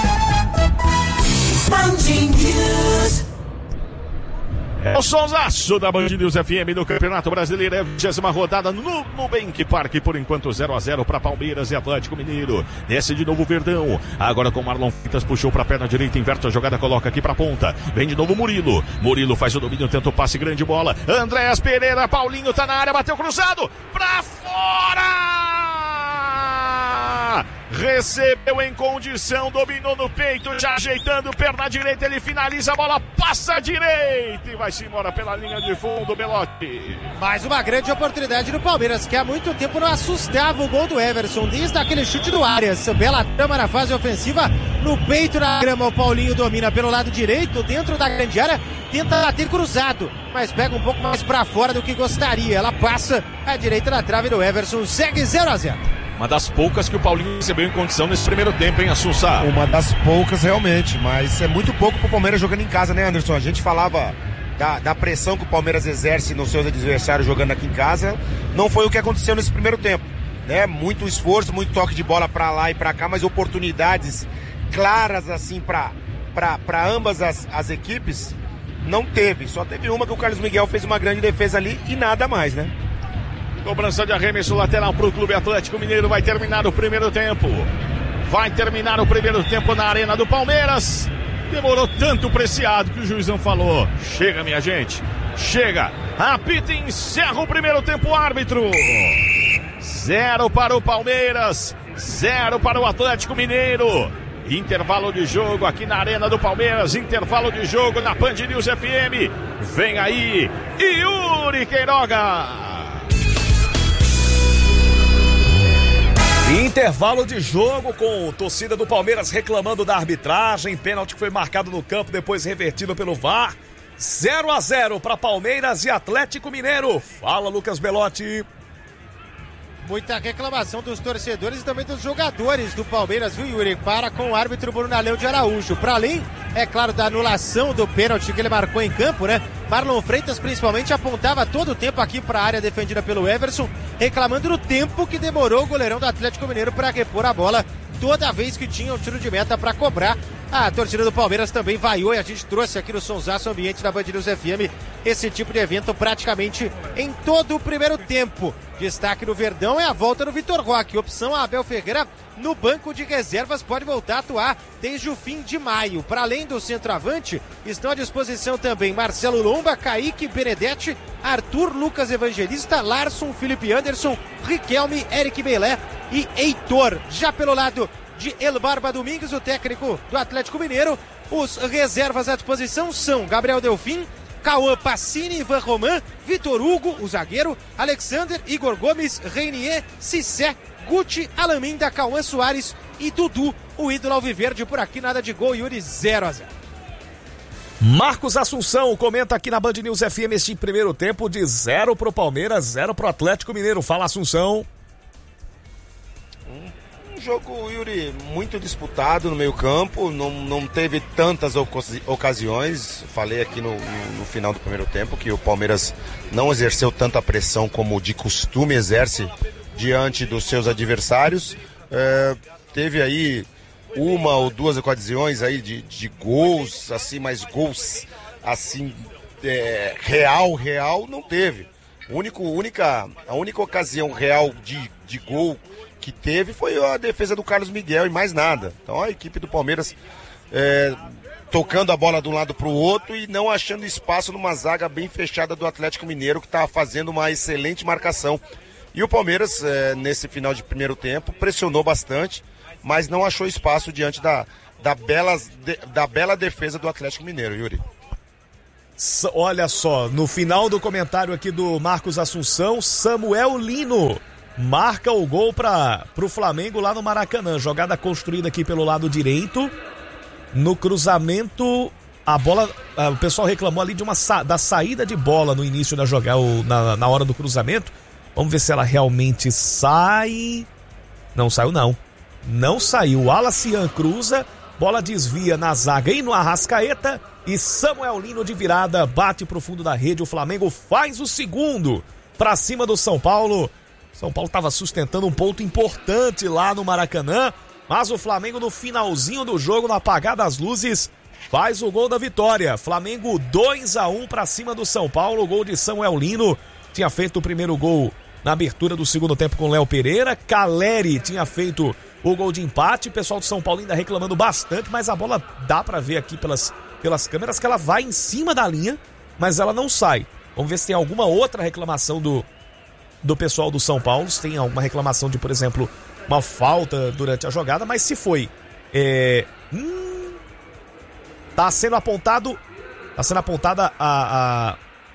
É o sonsaço da Band News F M no Campeonato Brasileiro. É a vigésima rodada no Nubank Parque. Por enquanto zero a zero para Palmeiras e Atlético Mineiro. Desce de novo o Verdão. Agora com Marlon Freitas, puxou para a perna direita, inverte a jogada, coloca aqui para ponta. Vem de novo Murilo. Murilo faz o domínio, tenta o passe, grande bola. Andréas Pereira, Paulinho tá na área, bateu cruzado. Pra fora! Recebeu em condição, dominou no peito, já ajeitando, perna direita, ele finaliza, a bola passa à direita e vai-se embora pela linha de fundo, Belotti. Mais uma grande oportunidade do Palmeiras, que há muito tempo não assustava o gol do Everson, desde aquele chute do Arias. Bela trama na fase ofensiva, no peito na grama, o Paulinho domina pelo lado direito, dentro da grande área, tenta bater cruzado, mas pega um pouco mais pra fora do que gostaria. Ela passa à direita da trave do Everson, segue zero a zero. Uma das poucas que o Paulinho recebeu em condição nesse primeiro tempo, hein, Assunção? Uma das poucas, realmente, mas é muito pouco pro Palmeiras jogando em casa, né, Anderson? A gente falava da, da pressão que o Palmeiras exerce nos seus adversários jogando aqui em casa. Não foi o que aconteceu nesse primeiro tempo, né? Muito esforço, muito toque de bola pra lá e pra cá, mas oportunidades claras, assim, pra, pra, pra ambas as, as equipes, não teve. Só teve uma que o Carlos Miguel fez uma grande defesa ali e nada mais, né? Cobrança de arremesso lateral para o Clube Atlético Mineiro. Vai terminar o primeiro tempo. Vai terminar o primeiro tempo na Arena do Palmeiras. Demorou tanto Preciado que o juizão falou: chega, minha gente, chega. Apita e encerra o primeiro tempo, árbitro. Zero para o Palmeiras, zero para o Atlético Mineiro. Intervalo de jogo aqui na Arena do Palmeiras. Intervalo de jogo na Band News F M. Vem aí Yuri Queiroga. Intervalo de jogo com torcida do Palmeiras reclamando da arbitragem. Pênalti que foi marcado no campo, depois revertido pelo V A R. zero a zero para Palmeiras e Atlético Mineiro. Fala, Lucas Belotti. Muita reclamação dos torcedores e também dos jogadores do Palmeiras, viu, Yuri? Para com o árbitro Bruno Aleu de Araújo. Para além, é claro, da anulação do pênalti que ele marcou em campo, né? Marlon Freitas, principalmente, apontava todo o tempo aqui para a área defendida pelo Everson, reclamando do tempo que demorou o goleirão do Atlético Mineiro para repor a bola toda vez que tinha um tiro de meta para cobrar. A torcida do Palmeiras também vaiou e a gente trouxe aqui no Sonsaço Ambiente da Band News F M esse tipo de evento praticamente em todo o primeiro tempo. Destaque no Verdão é a volta do Vitor Roque. Opção a Abel Ferreira no banco de reservas, pode voltar a atuar desde o fim de maio. Para além do centroavante, estão à disposição também Marcelo Lomba, Kaique, Benedetti, Arthur, Lucas Evangelista, Larson, Felipe Anderson, Riquelme, Eric Belé e Heitor. Já pelo lado de El Barba Domingues, o técnico do Atlético Mineiro, os reservas à disposição são Gabriel Delfim, Cauã Pacini, Ivan Roman, Vitor Hugo, o zagueiro, Alexander, Igor Gomes, Reinier, Cissé, Guti, Alaminda, Cauã Soares e Dudu, o ídolo alviverde. Por aqui nada de gol, Yuri, zero a zero. Marcos Assunção comenta aqui na Band News F M este primeiro tempo de zero pro Palmeiras, zero pro Atlético Mineiro. Fala, Assunção. Um jogo, Yuri, muito disputado no meio campo, não, não teve tantas ocasiões. Falei aqui no, no, no final do primeiro tempo que o Palmeiras não exerceu tanta pressão como de costume exerce diante dos seus adversários. É, teve aí uma ou duas ocasiões aí de, de gols, assim, mas gols assim, é, real, real, não teve. O único, única, a única ocasião real de, de gol que teve foi a defesa do Carlos Miguel e mais nada. Então a equipe do Palmeiras é, tocando a bola de um lado para o outro e não achando espaço numa zaga bem fechada do Atlético Mineiro, que está fazendo uma excelente marcação. E o Palmeiras, é, nesse final de primeiro tempo, pressionou bastante, mas não achou espaço diante da, da, bela, de, da bela defesa do Atlético Mineiro, Yuri. Olha só, no final do comentário aqui do Marcos Assunção, Samuel Lino marca o gol para o Flamengo lá no Maracanã. Jogada construída aqui pelo lado direito. No cruzamento, a bola, o pessoal reclamou ali de uma da saída de bola no início da jogada, na, na hora do cruzamento. Vamos ver se ela realmente sai. Não saiu, não. Não saiu. O Alacian cruza, bola desvia na zaga e no Arrascaeta. E Samuel Lino de virada bate pro fundo da rede. O Flamengo faz o segundo pra cima do São Paulo. São Paulo estava sustentando um ponto importante lá no Maracanã. Mas o Flamengo no finalzinho do jogo, no apagar das luzes, faz o gol da vitória. Flamengo dois a um pra cima do São Paulo. O gol de Samuel Lino. Tinha feito o primeiro gol na abertura do segundo tempo com Léo Pereira. Caleri tinha feito o gol de empate. O pessoal do São Paulo ainda reclamando bastante, mas a bola dá pra ver aqui pelas, pelas câmeras que ela vai em cima da linha, mas ela não sai. Vamos ver se tem alguma outra reclamação do, do pessoal do São Paulo, se tem alguma reclamação de, por exemplo, uma falta durante a jogada, mas se foi é, hum, tá sendo apontado tá sendo apontada a, a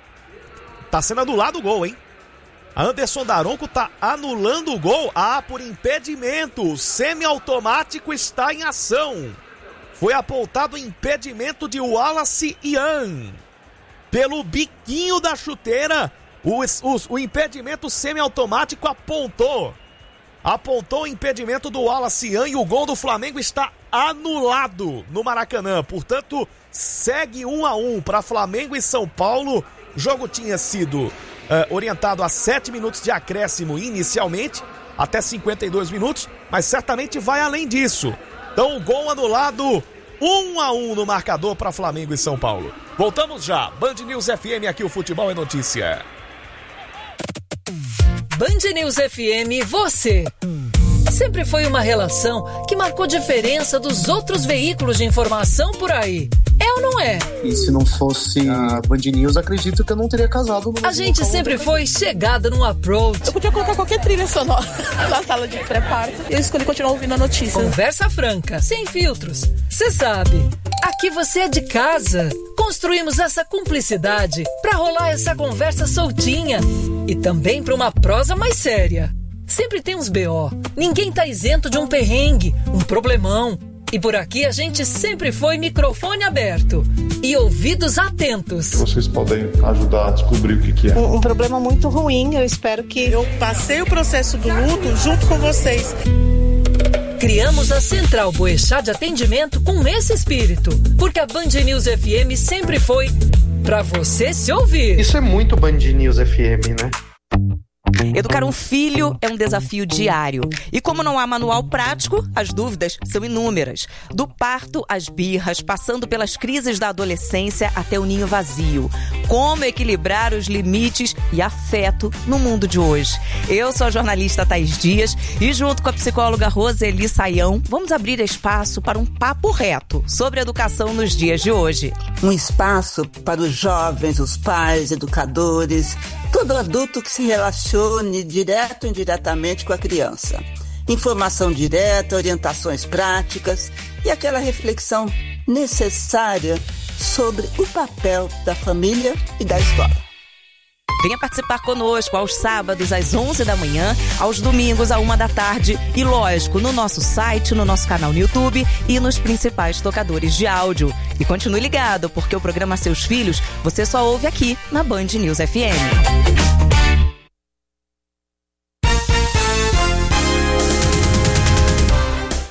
tá sendo anulado o gol, hein? A Anderson Daronco tá anulando o gol. Ah, por impedimento. O semiautomático está em ação. Foi apontado o impedimento de Wallace Ian. Pelo biquinho da chuteira, o, o, o impedimento semiautomático apontou. Apontou o impedimento do Wallace Ian e o gol do Flamengo está anulado no Maracanã. Portanto, segue um a um para Flamengo e São Paulo. O jogo tinha sido Uh, orientado a sete minutos de acréscimo inicialmente, até cinquenta e dois minutos, mas certamente vai além disso. Então o gol anulado, um a um no marcador para Flamengo e São Paulo. Voltamos já, Band News F M, aqui o futebol é notícia. Band News F M, você. Sempre foi uma relação que marcou diferença dos outros veículos de informação por aí. É ou não é? E se não fosse a Band News, acredito que eu não teria casado. No a gente sempre foi chegada num approach. Eu podia colocar qualquer trilha sonora na sala de pré-parto. Eu escolhi continuar ouvindo a notícia. Conversa franca, sem filtros. Você sabe, aqui você é de casa. Construímos essa cumplicidade pra rolar essa conversa soltinha. E também pra uma prosa mais séria. Sempre tem uns B O. Ninguém tá isento de um perrengue, um problemão. E por aqui a gente sempre foi microfone aberto e ouvidos atentos. Vocês podem ajudar a descobrir o que, que é. Um, um problema muito ruim, eu espero que... Eu passei o processo do luto junto com vocês. Criamos a Central Boechat de atendimento com esse espírito, porque a Band News F M sempre foi pra você se ouvir. Isso é muito Band News F M, né? Educar um filho é um desafio diário. E como não há manual prático, as dúvidas são inúmeras. Do parto às birras, passando pelas crises da adolescência até o ninho vazio. Como equilibrar os limites e afeto no mundo de hoje? Eu sou a jornalista Thaís Dias e junto com a psicóloga Roseli Saião, vamos abrir espaço para um papo reto sobre educação nos dias de hoje. Um espaço para os jovens, os pais, educadores, todo adulto que se relacione direto ou indiretamente com a criança. Informação direta, orientações práticas e aquela reflexão necessária sobre o papel da família e da escola. Venha participar conosco aos sábados às onze da manhã, aos domingos à uma da tarde e, lógico, no nosso site, no nosso canal no YouTube e nos principais tocadores de áudio. E continue ligado, porque o programa Seus Filhos você só ouve aqui na Band News F M.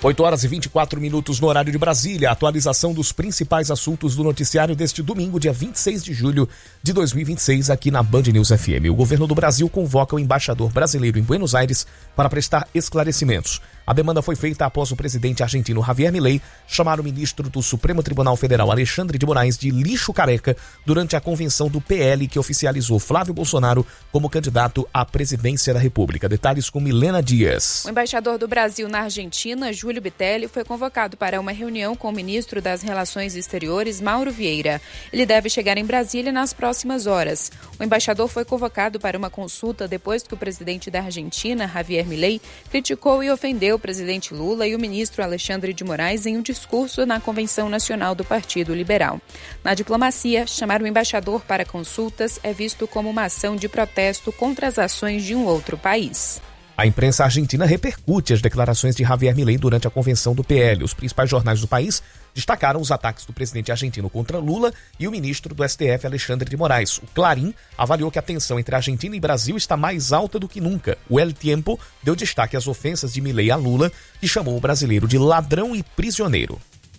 oito horas e vinte e quatro minutos no horário de Brasília. Atualização dos principais assuntos do noticiário deste domingo, dia vinte e seis de julho de dois mil e vinte e seis, aqui na Band News F M. O governo do Brasil convoca o embaixador brasileiro em Buenos Aires para prestar esclarecimentos. A demanda foi feita após o presidente argentino Javier Milei chamar o ministro do Supremo Tribunal Federal, Alexandre de Moraes, de lixo careca durante a convenção do P L que oficializou Flávio Bolsonaro como candidato à presidência da República. Detalhes com Milena Dias. O embaixador do Brasil na Argentina, Júlio Bitelli, foi convocado para uma reunião com o ministro das Relações Exteriores, Mauro Vieira. Ele deve chegar em Brasília nas próximas horas. O embaixador foi convocado para uma consulta depois que o presidente da Argentina, Javier Milei, criticou e ofendeu o presidente Lula e o ministro Alexandre de Moraes em um discurso na Convenção Nacional do Partido Liberal. Na diplomacia, chamar o embaixador para consultas é visto como uma ação de protesto contra as ações de um outro país. A imprensa argentina repercute as declarações de Javier Milei durante a convenção do P L. Os principais jornais do país destacaram os ataques do presidente argentino contra Lula e o ministro do S T F, Alexandre de Moraes. O Clarín avaliou que a tensão entre Argentina e Brasil está mais alta do que nunca. O El Tiempo deu destaque às ofensas de Milei a Lula e chamou o brasileiro de ladrão e prisioneiro.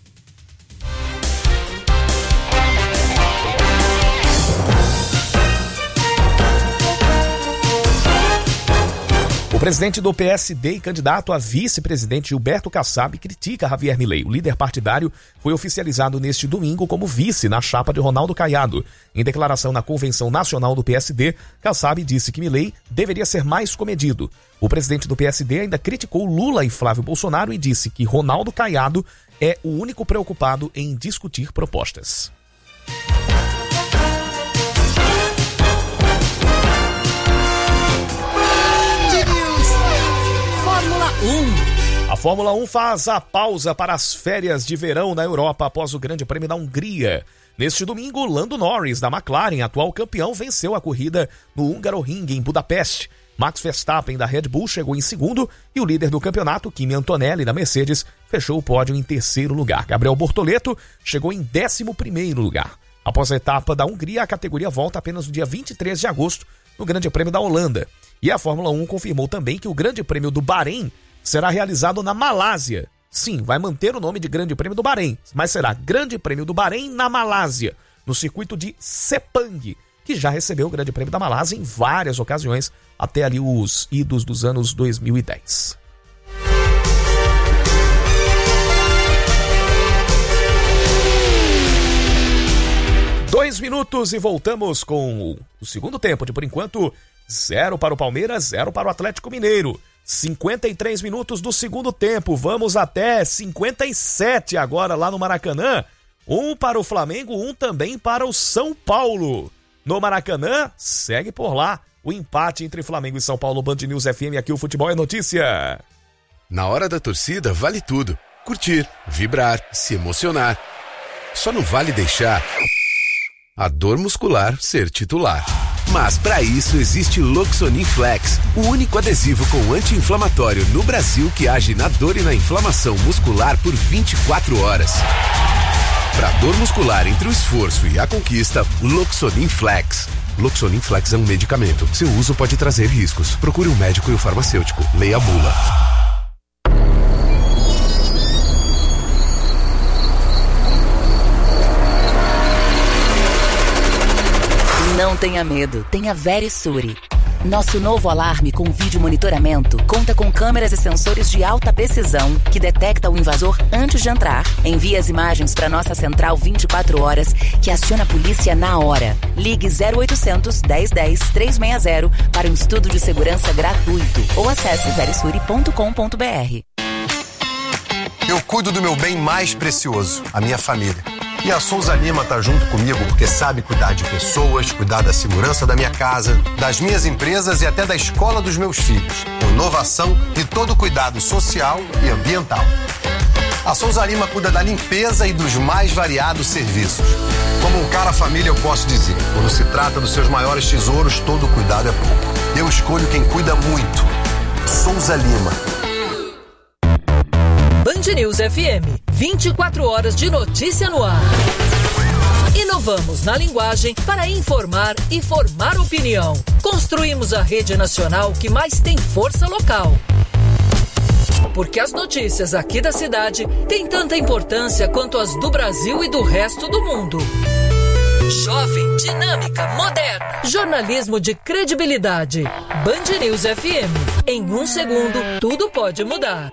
O presidente do P S D e candidato a vice-presidente Gilberto Kassab critica Javier Milei. O líder partidário foi oficializado neste domingo como vice na chapa de Ronaldo Caiado. Em declaração na Convenção Nacional do P S D, Kassab disse que Milei deveria ser mais comedido. O presidente do P S D ainda criticou Lula e Flávio Bolsonaro e disse que Ronaldo Caiado é o único preocupado em discutir propostas. A Fórmula um faz a pausa para as férias de verão na Europa após o Grande Prêmio da Hungria. Neste domingo, Lando Norris, da McLaren, atual campeão, venceu a corrida no Hungaroring, em Budapeste. Max Verstappen, da Red Bull, chegou em segundo e o líder do campeonato, Kimi Antonelli, da Mercedes, fechou o pódio em terceiro lugar. Gabriel Bortoleto chegou em décimo primeiro lugar. Após a etapa da Hungria, a categoria volta apenas no dia vinte e três de agosto, no Grande Prêmio da Holanda. E a Fórmula um confirmou também que o Grande Prêmio do Bahrein será realizado na Malásia. Sim, vai manter o nome de Grande Prêmio do Bahrein, mas será Grande Prêmio do Bahrein na Malásia, no circuito de Sepang, que já recebeu o Grande Prêmio da Malásia em várias ocasiões, até ali os idos dos anos dois mil e dez. Dois minutos e voltamos com o segundo tempo de, por enquanto, zero para o Palmeiras, zero para o Atlético Mineiro. cinquenta e três minutos do segundo tempo, vamos até cinquenta e sete agora lá no Maracanã. Um para o Flamengo, um também para o São Paulo. No Maracanã, segue por lá o empate entre Flamengo e São Paulo. Band News F M, aqui o Futebol é Notícia. Na hora da torcida, vale tudo. Curtir, vibrar, se emocionar. Só não vale deixar a dor muscular ser titular. Mas para isso existe Loxonin Flex, o único adesivo com anti-inflamatório no Brasil que age na dor e na inflamação muscular por vinte e quatro horas. Para dor muscular entre o esforço e a conquista, Loxonin Flex. Loxonin Flex é um medicamento. Seu uso pode trazer riscos. Procure um médico e o farmacêutico. Leia a bula. Não tenha medo, tenha Verisure. Nosso novo alarme com vídeo monitoramento conta com câmeras e sensores de alta precisão que detecta o invasor antes de entrar. Envia as imagens para nossa central vinte e quatro horas, que aciona a polícia na hora. Ligue zero oitocentos, dez dez, trezentos e sessenta para um estudo de segurança gratuito ou acesse verisure ponto com ponto b r. Eu cuido do meu bem mais precioso, a minha família. E a Souza Lima tá junto comigo porque sabe cuidar de pessoas, cuidar da segurança da minha casa, das minhas empresas e até da escola dos meus filhos. Com inovação e todo cuidado social e ambiental. A Souza Lima cuida da limpeza e dos mais variados serviços. Como um cara família, eu posso dizer, quando se trata dos seus maiores tesouros, todo cuidado é pouco. Eu escolho quem cuida muito. Souza Lima. Band News F M, vinte e quatro horas de notícia no ar. Inovamos na linguagem para informar e formar opinião. Construímos a rede nacional que mais tem força local. Porque as notícias aqui da cidade têm tanta importância quanto as do Brasil e do resto do mundo. Jovem, dinâmica, moderna. Jornalismo de credibilidade. Band News F M. Em um segundo, tudo pode mudar.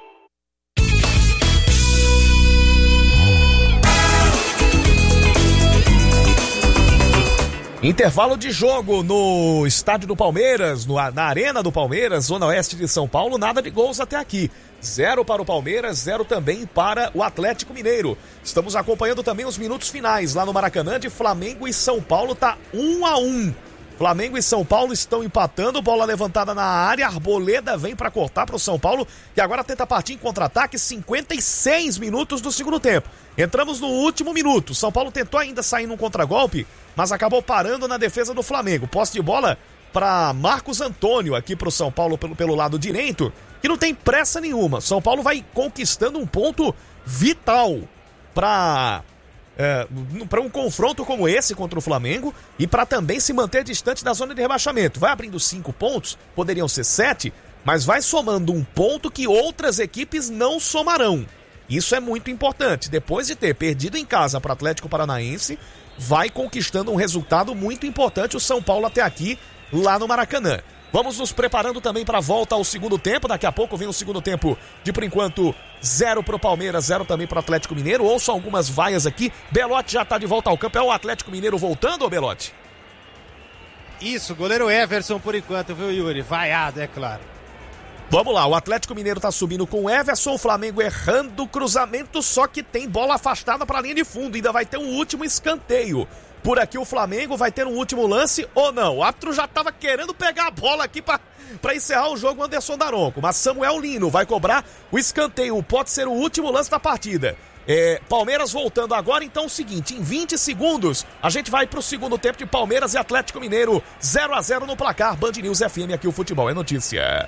Intervalo de jogo no estádio do Palmeiras, no, na arena do Palmeiras, zona oeste de São Paulo, nada de gols até aqui. Zero para o Palmeiras, zero também para o Atlético Mineiro. Estamos acompanhando também os minutos finais lá no Maracanã de Flamengo e São Paulo, tá um a um. Flamengo e São Paulo estão empatando, bola levantada na área, Arboleda vem para cortar para o São Paulo, que agora tenta partir em contra-ataque, cinquenta e seis minutos do segundo tempo. Entramos no último minuto, São Paulo tentou ainda sair num contragolpe, mas acabou parando na defesa do Flamengo. Posse de bola para Marcos Antônio aqui para o São Paulo pelo, pelo lado direito, que não tem pressa nenhuma. São Paulo vai conquistando um ponto vital para... É, para um confronto como esse contra o Flamengo e para também se manter distante da zona de rebaixamento. Vai abrindo cinco pontos, poderiam ser sete, mas vai somando um ponto que outras equipes não somarão. Isso é muito importante. Depois de ter perdido em casa para o Atlético Paranaense, vai conquistando um resultado muito importante o São Paulo até aqui, lá no Maracanã. Vamos nos preparando também para a volta ao segundo tempo. Daqui a pouco vem o segundo tempo de, por enquanto, zero para o Palmeiras, zero também para o Atlético Mineiro. Ouço algumas vaias aqui. Belotti já está de volta ao campo. É o Atlético Mineiro voltando, ou Belotti? Isso, goleiro Everson por enquanto, viu, Yuri? Vaiado, é claro. Vamos lá, o Atlético Mineiro está subindo com o Everson, o Flamengo errando o cruzamento, só que tem bola afastada para a linha de fundo. Ainda vai ter um último escanteio. Por aqui o Flamengo vai ter um último lance ou não? O árbitro já estava querendo pegar a bola aqui para encerrar o jogo, Anderson Daronco. Mas Samuel Lino vai cobrar o escanteio. Pode ser o último lance da partida. É, Palmeiras voltando agora, então é o seguinte, em vinte segundos a gente vai para o segundo tempo de Palmeiras e Atlético Mineiro. zero a zero no placar. Band News F M, aqui o futebol é notícia.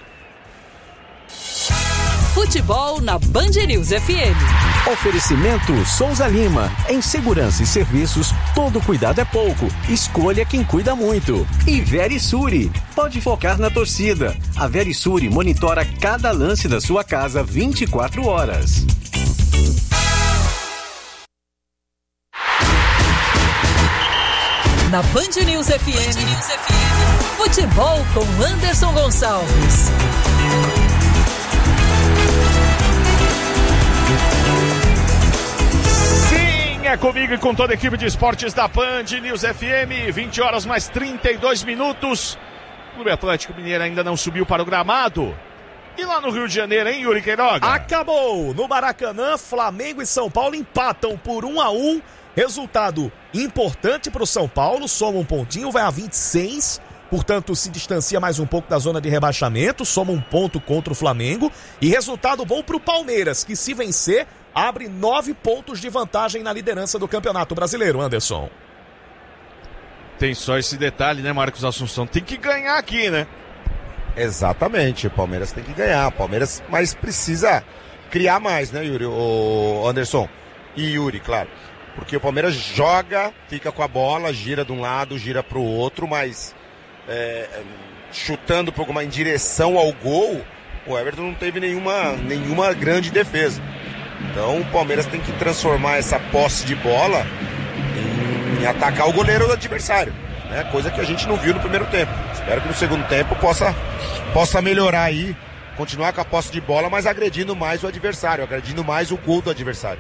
Futebol na Band News F M. Oferecimento Souza Lima. Em segurança e serviços, todo cuidado é pouco. Escolha quem cuida muito. E Verisure. Pode focar na torcida. A Verisure monitora cada lance da sua casa vinte e quatro horas. Na Band News F M, Band News F M. Futebol com Anderson Gonçalves. É comigo e com toda a equipe de esportes da Band News F M, vinte horas mais trinta e dois minutos. O Clube Atlético Mineiro ainda não subiu para o gramado. E lá no Rio de Janeiro, hein, Yuri Queiroga? Acabou! No Maracanã, Flamengo e São Paulo empatam por um a um. Resultado importante para o São Paulo, soma um pontinho, vai a vinte e seis. Portanto, se distancia mais um pouco da zona de rebaixamento, soma um ponto contra o Flamengo. E resultado bom para o Palmeiras, que se vencer, abre nove pontos de vantagem na liderança do Campeonato Brasileiro, Anderson. Tem só esse detalhe, né, Marcos Assunção? Tem que ganhar aqui, né? Exatamente, o Palmeiras tem que ganhar. O Palmeiras, mas precisa criar mais, né, Yuri? O Anderson e Yuri, claro. Porque o Palmeiras joga, fica com a bola, gira de um lado, gira pro outro, mas é, chutando pra alguma, em direção ao gol, o Everton não teve nenhuma, nenhuma grande defesa. Então o Palmeiras tem que transformar essa posse de bola em, em atacar o goleiro do adversário, né? Coisa que a gente não viu no primeiro tempo. Espero que no segundo tempo possa, possa melhorar aí, continuar com a posse de bola, mas agredindo mais o adversário, agredindo mais o gol do adversário.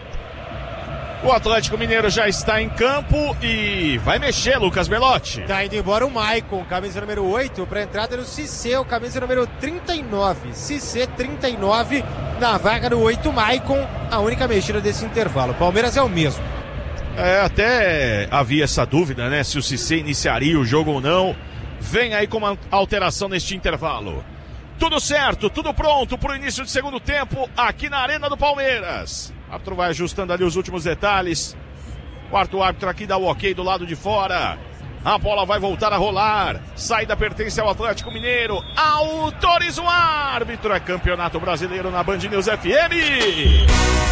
O Atlético Mineiro já está em campo e vai mexer, Lucas Belotti. Tá indo embora o Maicon, camisa número oito, para a entrada do Cissé, o camisa número trinta e nove. Cissé trinta e nove na vaga do oito, Maicon, a única mexida desse intervalo. O Palmeiras é o mesmo. É, até havia essa dúvida, né, se o Cissé iniciaria o jogo ou não. Vem aí com uma alteração neste intervalo. Tudo certo, tudo pronto para o início de segundo tempo aqui na Arena do Palmeiras. O árbitro vai ajustando ali os últimos detalhes. Quarto árbitro aqui dá o ok do lado de fora. A bola vai voltar a rolar. Saída pertence ao Atlético Mineiro. Autoriza o árbitro. É Campeonato Brasileiro na Band News F M.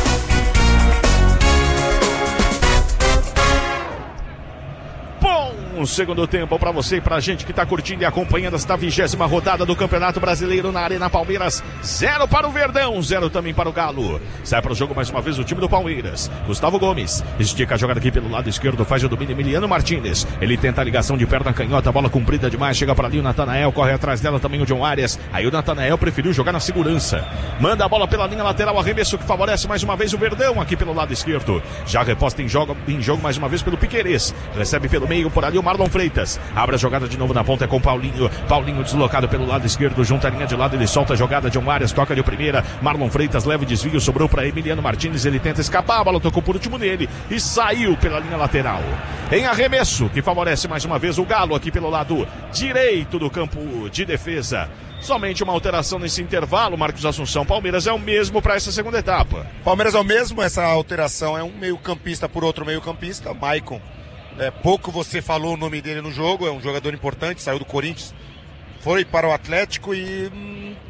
Bom Bom segundo tempo para você e pra gente que tá curtindo e acompanhando esta vigésima rodada do Campeonato Brasileiro na Arena Palmeiras. Zero para o Verdão, zero também para o Galo. Sai para o jogo mais uma vez o time do Palmeiras. Gustavo Gomes estica a jogada aqui pelo lado esquerdo, faz o domínio Emiliano Martínez. Ele tenta a ligação de perna canhota, bola comprida demais, chega para ali o Natanael, corre atrás dela também o John Arias. Aí o Natanael preferiu jogar na segurança. Manda a bola pela linha lateral, arremesso que favorece mais uma vez o Verdão aqui pelo lado esquerdo. Já reposta em jogo, em jogo mais uma vez pelo Piquerez. Recebe pelo meio por ali o Marlon Freitas. Abre a jogada de novo na ponta, é com Paulinho. Paulinho deslocado pelo lado esquerdo, junta a linha de lado, ele solta a jogada de John Arias, toca de primeira. Marlon Freitas leva o desvio, sobrou para Emiliano Martínez, ele tenta escapar, a bola tocou por último nele e saiu pela linha lateral. Em arremesso, que favorece mais uma vez o Galo aqui pelo lado direito do campo de defesa. Somente uma alteração nesse intervalo, Marcos Assunção. Palmeiras é o mesmo para essa segunda etapa. Palmeiras é o mesmo, essa alteração é um meio campista por outro meio campista, Maicon. É, pouco você falou o nome dele no jogo, é um jogador importante, saiu do Corinthians, foi para o Atlético e hum,